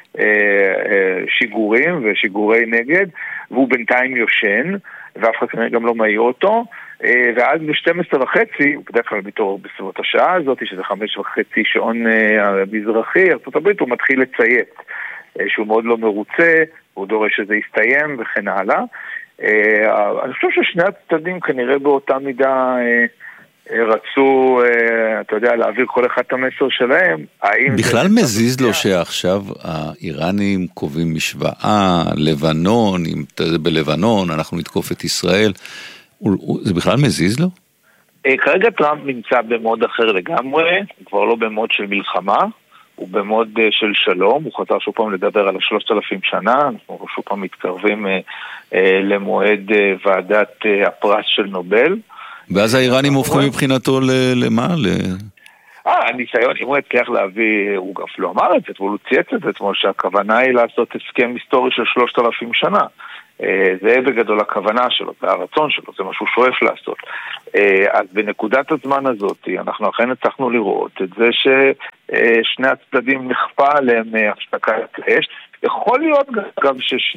שיגורים ושיגורי נגד, והוא בינתיים יושן, ואף אחד גם לא מעיר אותו, ואז ב-12:30, הוא בדרך כלל מתעורר בסביבות השעה הזאת, שזה 5:30 שעון המזרחי, ארצות הברית, הוא מתחיל לציית, שהוא מאוד לא מרוצה, הוא דורש שזה יסתיים וכן הלאה. אני חושב ששני הצדדים כנראה באותה מידה רצו, אתה יודע, להעביר כל אחד את המסר שלהם. בכלל מזיז לו שעכשיו האיראנים קובעים משוואה, לבנון, אם בלבנון אנחנו נתקוף את ישראל, זה בכלל מזיז לו? כרגע טראמפ נמצא במוד אחר לגמרי, כבר לא במוד של מלחמה, הוא במוד של שלום, הוא חזר שוב פעם לדבר על 3,000 שנה, אנחנו שוב פעם מתקרבים למועד ועדת הפרס של נובל. ואז האיראנים הופכים מבחינתו למה? הניסיון, אם הוא הצליח להביא, הוא גם לא אמר את זה, אבל הוא צייץ את זה, כמו שהכוונה היא לעשות הסכם היסטורי של 3,000 שנה. זה בגדול הכוונה שלו, זה הרצון שלו, זה מה שהוא שואף לעשות. אז בנקודת הזמן הזאת, אנחנו אכן הצלחנו לראות את זה ששני הצדדים נכפה עליהם הפסקת אש. יכול להיות גם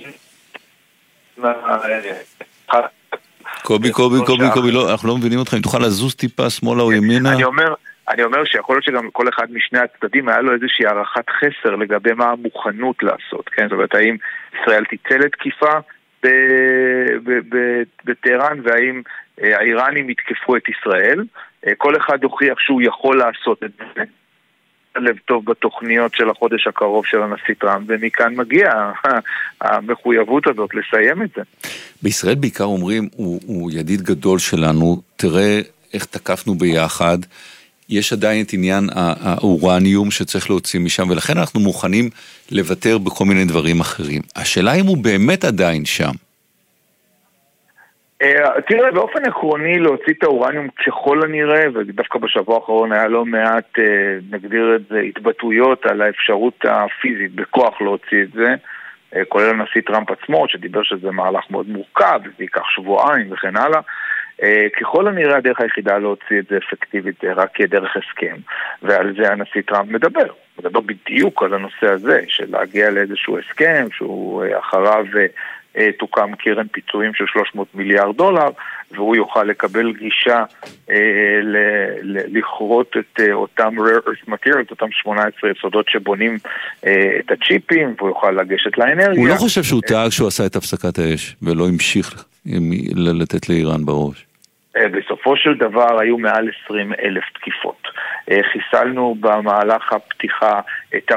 קובי, לא, אנחנו לא מבינים אותך, אם תוכל לזוז טיפה שמאלה או ימינה. אני אומר שיכול להיות שגם כל אחד משני הצדדים היה לו איזושהי הערכת חסר לגבי מה המוכנות לעשות, כן? זאת אומרת, האם ישראל תצא לתקיפה בטהרן, והאם האיראנים יתקפו את ישראל. כל אחד הוכיח שהוא יכול לעשות את זה. לב טוב בתוכניות של החודש הקרוב של הנשיא טראמפ, ומכאן מגיע המחויבות הזאת לסיים את זה. בישראל בעיקר אומרים, הוא ידיד גדול שלנו, תראה איך תקפנו ביחד, יש עדיין את עניין האורניום שצריך להוציא משם, ולכן אנחנו מוכנים לוותר בכל מיני דברים אחרים. השאלה אם הוא באמת עדיין שם. תראה, באופן עקרוני להוציא את האורניום ככל הנראה, ודווקא בשבוע האחרון היה לא מעט, נגדיר את זה, התבטאויות על האפשרות הפיזית בכוח להוציא את זה, כולל הנשיא טראמפ עצמו, שדיבר שזה מהלך מאוד מורכב, זה ייקח שבועיים וכן הלאה. ככל הנראה הדרך היחידה להוציא את זה אפקטיבית רק דרך הסכם, ועל זה הנשיא טראמפ מדבר בדיוק על הנושא הזה, של להגיע לאיזשהו הסכם, שהוא אחריו תוקם קרן פיצויים של $300 מיליארד, והוא יוכל לקבל גישה לכרות את אותם rare earth materials, אותם 18 יסודות שבונים את הצ'יפים, והוא יוכל לגשת לאנרגיה. הוא לא חושב שהוא טעה כשהוא עשה את הפסקת האש, ולא המשיך לתת לאיראן בראש. בסופו של דבר היו מעל 20,000 תקיפות. חיסלנו במהלך הפתיחה את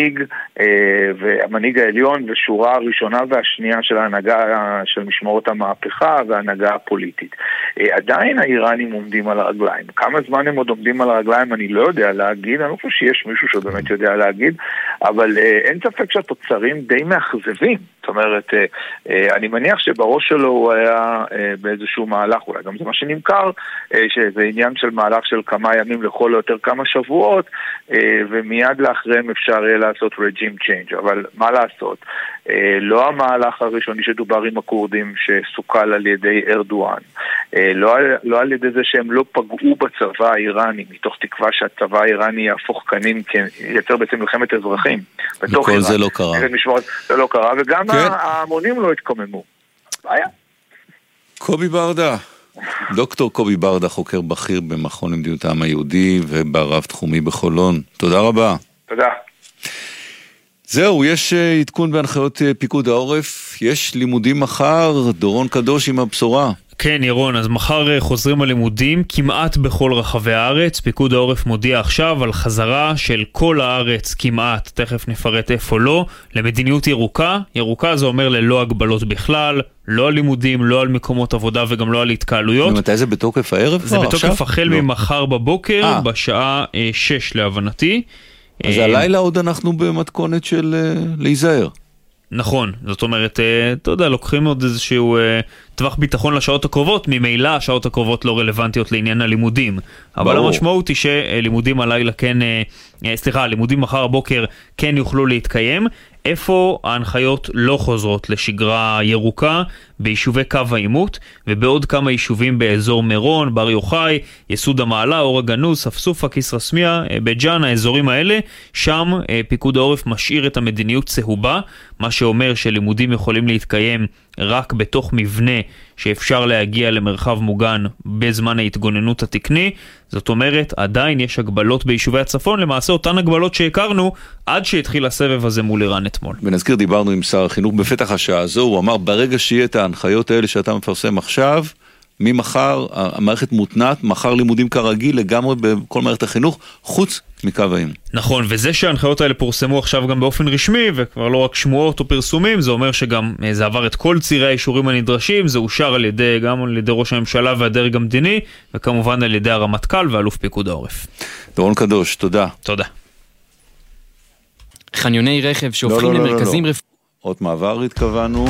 המנהיג העליון ושורה הראשונה והשנייה של ההנהגה של משמרות המהפכה וההנהגה הפוליטית. עדיין האיראנים עומדים על הרגליים. כמה זמן הם עוד עומדים על הרגליים אני לא יודע להגיד, אני לא חושב שיש מישהו שבאמת יודע להגיד, אבל אין ספק שהתוצרים די מאכזבים. זאת אומרת, אני מניח שבראש שלו הוא היה באיזשהו מהלך, אולי גם זה מה שנמכר, שזה עניין של מהלך של כמה ימים לכל או יותר כמה שבועות, ומיד לאחריהם אפשר יהיה לעשות regime change. אבל מה לעשות? לא המהלך הראשוני שדובר עם הקורדים שסוכל על ידי ארדואן, לא על ידי זה שהם לא פגעו בצבא האיראני, מתוך תקווה שהצבא האיראני יהפוך קנים, ייצר בעצם מלחמת אזרחים. וכל זה לא קרה. זה לא קרה, וגם ההמונים לא התקוממו. בעיה. קובי ברדה. דוקטור קובי ברדה, חוקר בכיר במכון למדיניות העם היהודי וברב תחומי בחולון. תודה רבה. תודה. זהו, יש עדכון בהנחיות פיקוד העורף, יש לימודים מחר, דורון קדוש עם הבשורה. כן, ירון, אז מחר חוזרים הלימודים כמעט בכל רחבי הארץ. פיקוד העורף מודיע עכשיו על חזרה של כל הארץ כמעט, תכף נפרט איפה לא, למדיניות ירוקה. ירוקה זה אומר ללא הגבלות בכלל, לא על לימודים, לא על מקומות עבודה וגם לא על התקהלויות. ומתי זה בתוקף הערב? זה בתוקף החל ממחר בבוקר, בשעה 6 להבנתי. אז הלילה עוד אנחנו במתכונת של להיזהר. נכון, זאת אומרת, אתה יודע, לוקחים עוד איזשהו טווח ביטחון לשעות הקרובות, ממילא השעות הקרובות לא רלוונטיות לעניין הלימודים. אבל המשמעות היא שלימודים הלילה כן, לימודים מחר הבוקר כן יוכלו להתקיים. איפה ההנחיות לא חוזרות לשגרה ירוקה? ביישובי קו העימות, ובעוד כמה יישובים באזור מירון, בר יוחאי, יסוד המעלה, אור הגנוז, ספסופה, כסרא סמיע, בית ג'אן, האזורים האלה, שם פיקוד העורף משאיר את המדיניות צהובה, מה שאומר שלימודים יכולים להתקיים רק בתוך מבנה שאפשר להגיע למרחב מוגן בזמן ההתגוננות התקני. זאת אומרת, עדיין יש הגבלות ביישובי הצפון, למעשה אותן הגבלות שהכרנו עד שהתחיל הסבב הזה מול איראן אתמול. ונזכיר, דיברנו עם שר החינוך בפתח השעה הזו, הוא אמר, ברגע שיהיה את ההנחיות האלה שאתה מפרסם עכשיו, ממחר, המערכת מותנת, מחר לימודים כרגיל לגמרי בכל מערכת החינוך, חוץ מקו העימות. נכון, וזה שההנחיות האלה פורסמו עכשיו גם באופן רשמי, וכבר לא רק שמועות או פרסומים, זה אומר שגם זה עבר את כל צירי האישורים הנדרשים, זה אושר על ידי, גם על ידי ראש הממשלה והדרג המדיני, וכמובן על ידי הרמטכ"ל ואלוף פיקוד העורף. דורון קדוש, תודה. תודה. חניוני רכב שהופכים למרכזים רפואיים. עוד מעבר התכוונו.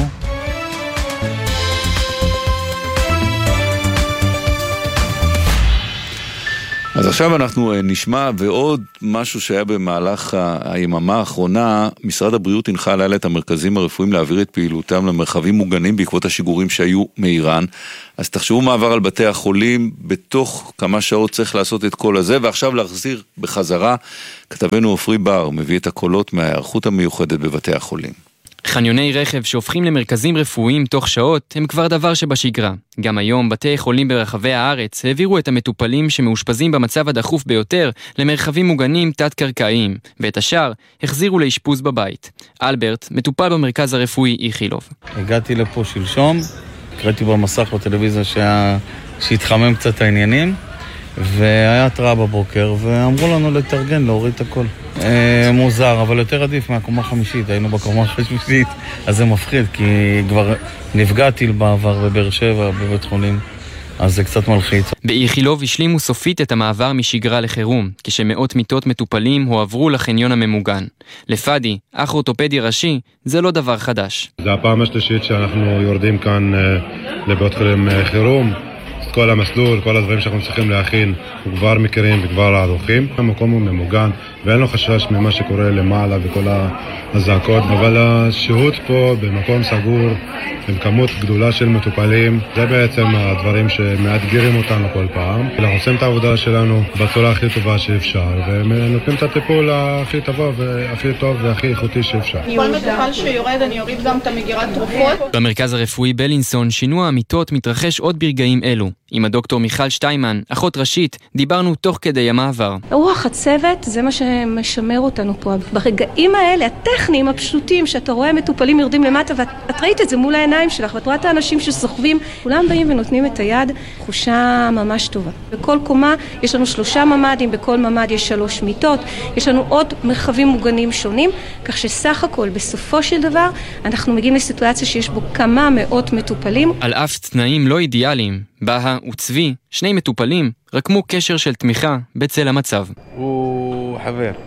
אז עכשיו אנחנו נשמע, ועוד משהו שהיה במהלך היממה האחרונה, משרד הבריאות הנחה לילה את המרכזים הרפואיים להעביר את פעילותם למרחבים מוגנים בעקבות השיגורים שהיו מאיראן. אז תחשבו מעבר על בתי החולים, בתוך כמה שעות צריך לעשות את כל הזה, ועכשיו להחזיר בחזרה. כתבנו עופרי בר מביא את הקולות מההיערכות המיוחדת בבתי החולים. חניוני רכב שהופכים למרכזים רפואיים תוך שעות הם כבר דבר שבשגרה. גם היום בתי חולים ברחבי הארץ העבירו את המטופלים שמאושפזים במצב הדחוף ביותר למרחבים מוגנים תת-קרקעיים, ואת השאר החזירו לאשפוז בבית. אלברט מטופל במרכז הרפואי איכילוב. הגעתי לפה שלשום, קראתי במסך בטלוויזיה שהתחמם קצת העניינים, והיה התראה בבוקר, ואמרו לנו לתרגן, להוריד את הכל. מוזר, אבל יותר עדיף מהקומה החמישית, היינו בקומה החמישית, אז זה מפחיד, כי כבר נפגעתי בעבר בבאר שבע, בבית חולים. אז זה קצת מלחיץ. באיכילוב השלימו סופית את המעבר משגרה לחירום, כשמאות מיטות מטופלים הועברו לחניון הממוגן. לפאדי, אח אורתופדי ראשי, זה לא דבר חדש. זה הפעם השלישית שאנחנו יורדים כאן לבית חולים חירום. כל המסלול, כל הדברים שאנחנו צריכים להכין, אנחנו כבר מכירים וכבר ערוכים. המקום הוא ממוגן ואין לו חשש ממה שקורה למעלה וכל הזעקות, אבל השהות פה במקום סגור עם כמות גדולה של מטופלים, זה בעצם הדברים שמאתגרים אותנו כל פעם. אנחנו עושים את העבודה שלנו בצורה הכי טובה שאפשר, ונותנים את הטיפול הכי טוב והכי איכותי שאפשר. כל מטופל שיורד, אני אוריד גם את המגירת תרופות. במרכז הרפואי בלינסון שינוע המיטות מתרחש עוד ברגעים אלו. עם הדוקטור מיכל שטיימן, אחות ראשית, דיברנו תוך כדי המעבר. רוח הצוות זה מה שמשמר אותנו פה. ברגעים האלה, הטכניים הפשוטים, שאתה רואה מטופלים יורדים למטה, ואת ראית את זה מול העיניים שלך, ואת רואה את האנשים שסוחבים, כולם באים ונותנים את היד, תחושה ממש טובה. בכל קומה יש לנו 3 ממדים, בכל ממד יש 3 מיטות, יש לנו עוד מרחבים מוגנים שונים, כך שסך הכל, בסופו של דבר, אנחנו מגיעים לסיטואציה שיש בו כמה מאות מטופלים. על אף תנאים לא אידיאליים, בה וצבי, 2 מטופלים, רקמו קשר של תמיכה בצל המצב. הוא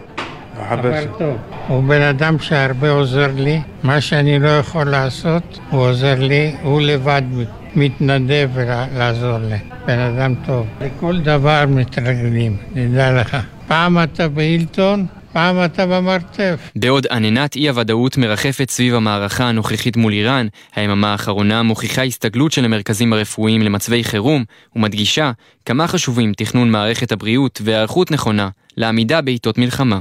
חבר טוב. הוא בן אדם שהרבה עוזר לי. מה שאני לא יכול לעשות, הוא עוזר לי. הוא לבד מתנדב לעזור לי. בן אדם טוב. לכל דבר מתרגלים, נדע לך. פעם אתה בהילטון, פעם אתה במרתף. בעוד עננת אי-הוודאות מרחפת סביב המערכה הנוכחית מול איראן, היממה האחרונה מוכיחה הסתגלות של המרכזים הרפואיים למצבי חירום, ומדגישה כמה חשובים תכנון מערכת הבריאות והערכות נכונה לעמידה בעיתות מלחמה.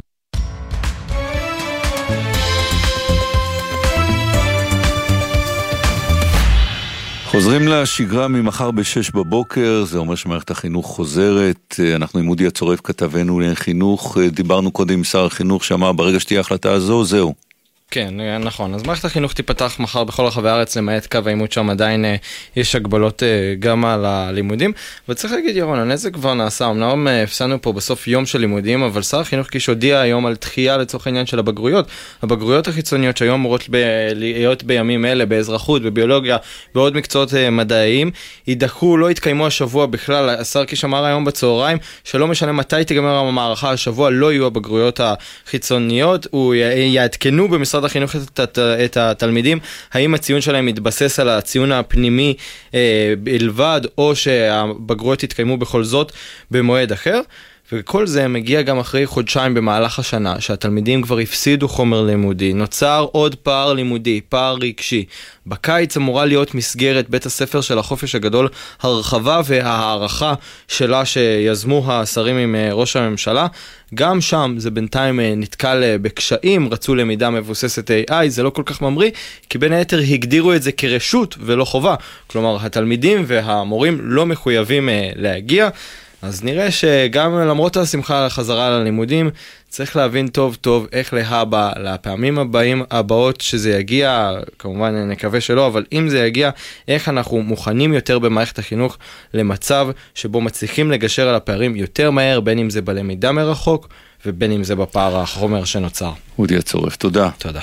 חוזרים לשגרה ממחר ב-6 בבוקר, זה אומר שמערכת החינוך חוזרת. אנחנו עם אודי הצורף כתבנו לחינוך, דיברנו קודם עם שר החינוך שאמר ברגע שתהיה החלטה הזו, זהו. כן, נכון. אז מערכת החינוך תיפתח מחר בכל רחבי הארץ, למעט קו העימות שם עדיין יש הגבלות גם על הלימודים. וצריך להגיד, ירון, הנזק כבר נעשה. אמנם הפסענו פה בסוף יום של לימודים, אבל שר החינוך קיש הודיע היום על דחייה לצורך העניין של הבגרויות. הבגרויות החיצוניות שהיום אמורות להיות בימים אלה, באזרחות, בביולוגיה, בעוד מקצועות מדעיים, יידחו, לא יתקיימו השבוע בכלל. השר קיש אמר היום בצהריים שלא משנה מתי תיגמר המערכה, השבוע לא יהיו הבגרויות החיצוניות. הוא יעדכנו במשרד החינוך את התלמידים, האם הציון שלהם מתבסס על הציון הפנימי בלבד, או שהבגרויות יתקיימו בכל זאת במועד אחר. וכל זה מגיע גם אחרי חודשיים במהלך השנה, שהתלמידים כבר הפסידו חומר לימודי, נוצר עוד פער לימודי, פער רגשי. בקיץ אמורה להיות מסגרת בית הספר של החופש הגדול, הרחבה והערכה שלה שיזמו השרים עם ראש הממשלה. גם שם זה בינתיים נתקל בקשיים, רצו למידה מבוססת AI, זה לא כל כך ממריא, כי בין היתר הגדירו את זה כרשות ולא חובה. כלומר, התלמידים והמורים לא מחויבים להגיע. אז נראה שגם למרות השמחה לחזרה ללימודים, צריך להבין טוב טוב איך להבא, לפעמים הבאות שזה יגיע, כמובן נקווה שלא, אבל אם זה יגיע, איך אנחנו מוכנים יותר במערכת החינוך למצב שבו מצליחים לגשר על הפערים יותר מהר, בין אם זה בלמידה מרחוק, ובין אם זה בפער החומר שנוצר. אודי הצורף, תודה. תודה.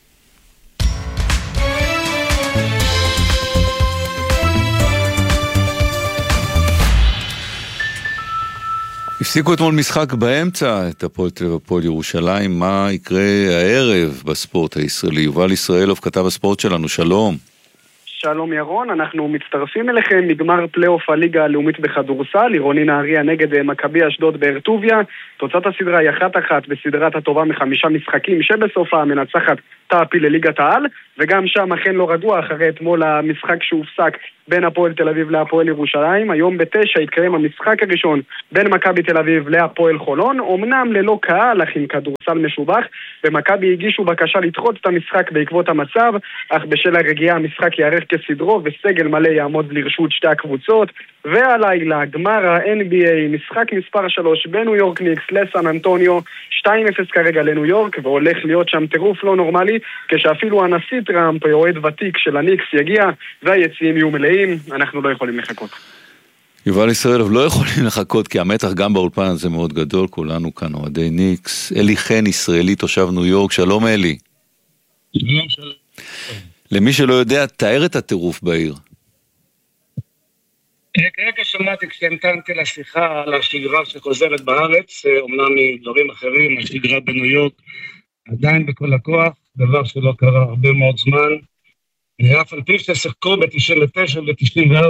הפסיקו אתמול משחק באמצע, את הפועל תל אביב והפועל ירושלים. מה יקרה הערב בספורט הישראלי? יובל ישראלוב, כתב הספורט שלנו, שלום. שלום ירון, אנחנו מצטרפים אליכם מגמר פלייאוף הליגה הלאומית בכדורסל, עירוני נהריה נגד מכבי אשדוד באר טוביה. תוצאת הסדרה היא 1-1 בסדרת הטובה מ5 משחקים, שבסופה המנצחת תעפיל לליגת העל, וגם שם אכן לא רגוע אחרי אתמול המשחק שהופסק בין הפועל תל אביב להפועל ירושלים. היום ב9 יתקיים המשחק הראשון בין מכבי תל אביב להפועל חולון, אמנם ללא קהל אך עם כדורסל משובח, ומכבי הגישו בקשה לדחות את המשחק בעקבות המצב, אך בשל הרגיעה המשחק יערך כסדרו וסגל מלא יעמוד לרשות שתי הקבוצות. והלילה גמר ה-NBA, משחק מספר 3 בניו יורק ניקס לסן אנטוניו, 2-0 כרגע לניו יורק, והולך להיות שם טירוף לא נורמלי, כשאפילו הנשיא טראמפ, אוהד ותיק של הניקס, יגיע והיציעים יהיו מלאים. אנחנו לא יכולים לחכות. יובל ישראלוב, לא יכולים לחכות, כי המתח גם באולפן הזה מאוד גדול, כולנו כאן אוהדי ניקס. אלי חן, ישראלי, תושב ניו יורק, שלום אלי. שלום. למי שלא יודע, תאר את הטירוף בעיר. כרגע שמעתי כשהמתנתי לשיחה על השגרה שחוזרת בארץ, אומנם מדברים אחרים, השגרה בניו יורק עדיין בכל הכוח, דבר שלא קרה הרבה מאוד זמן. אף על פי ששיחקו ב-99 ו-94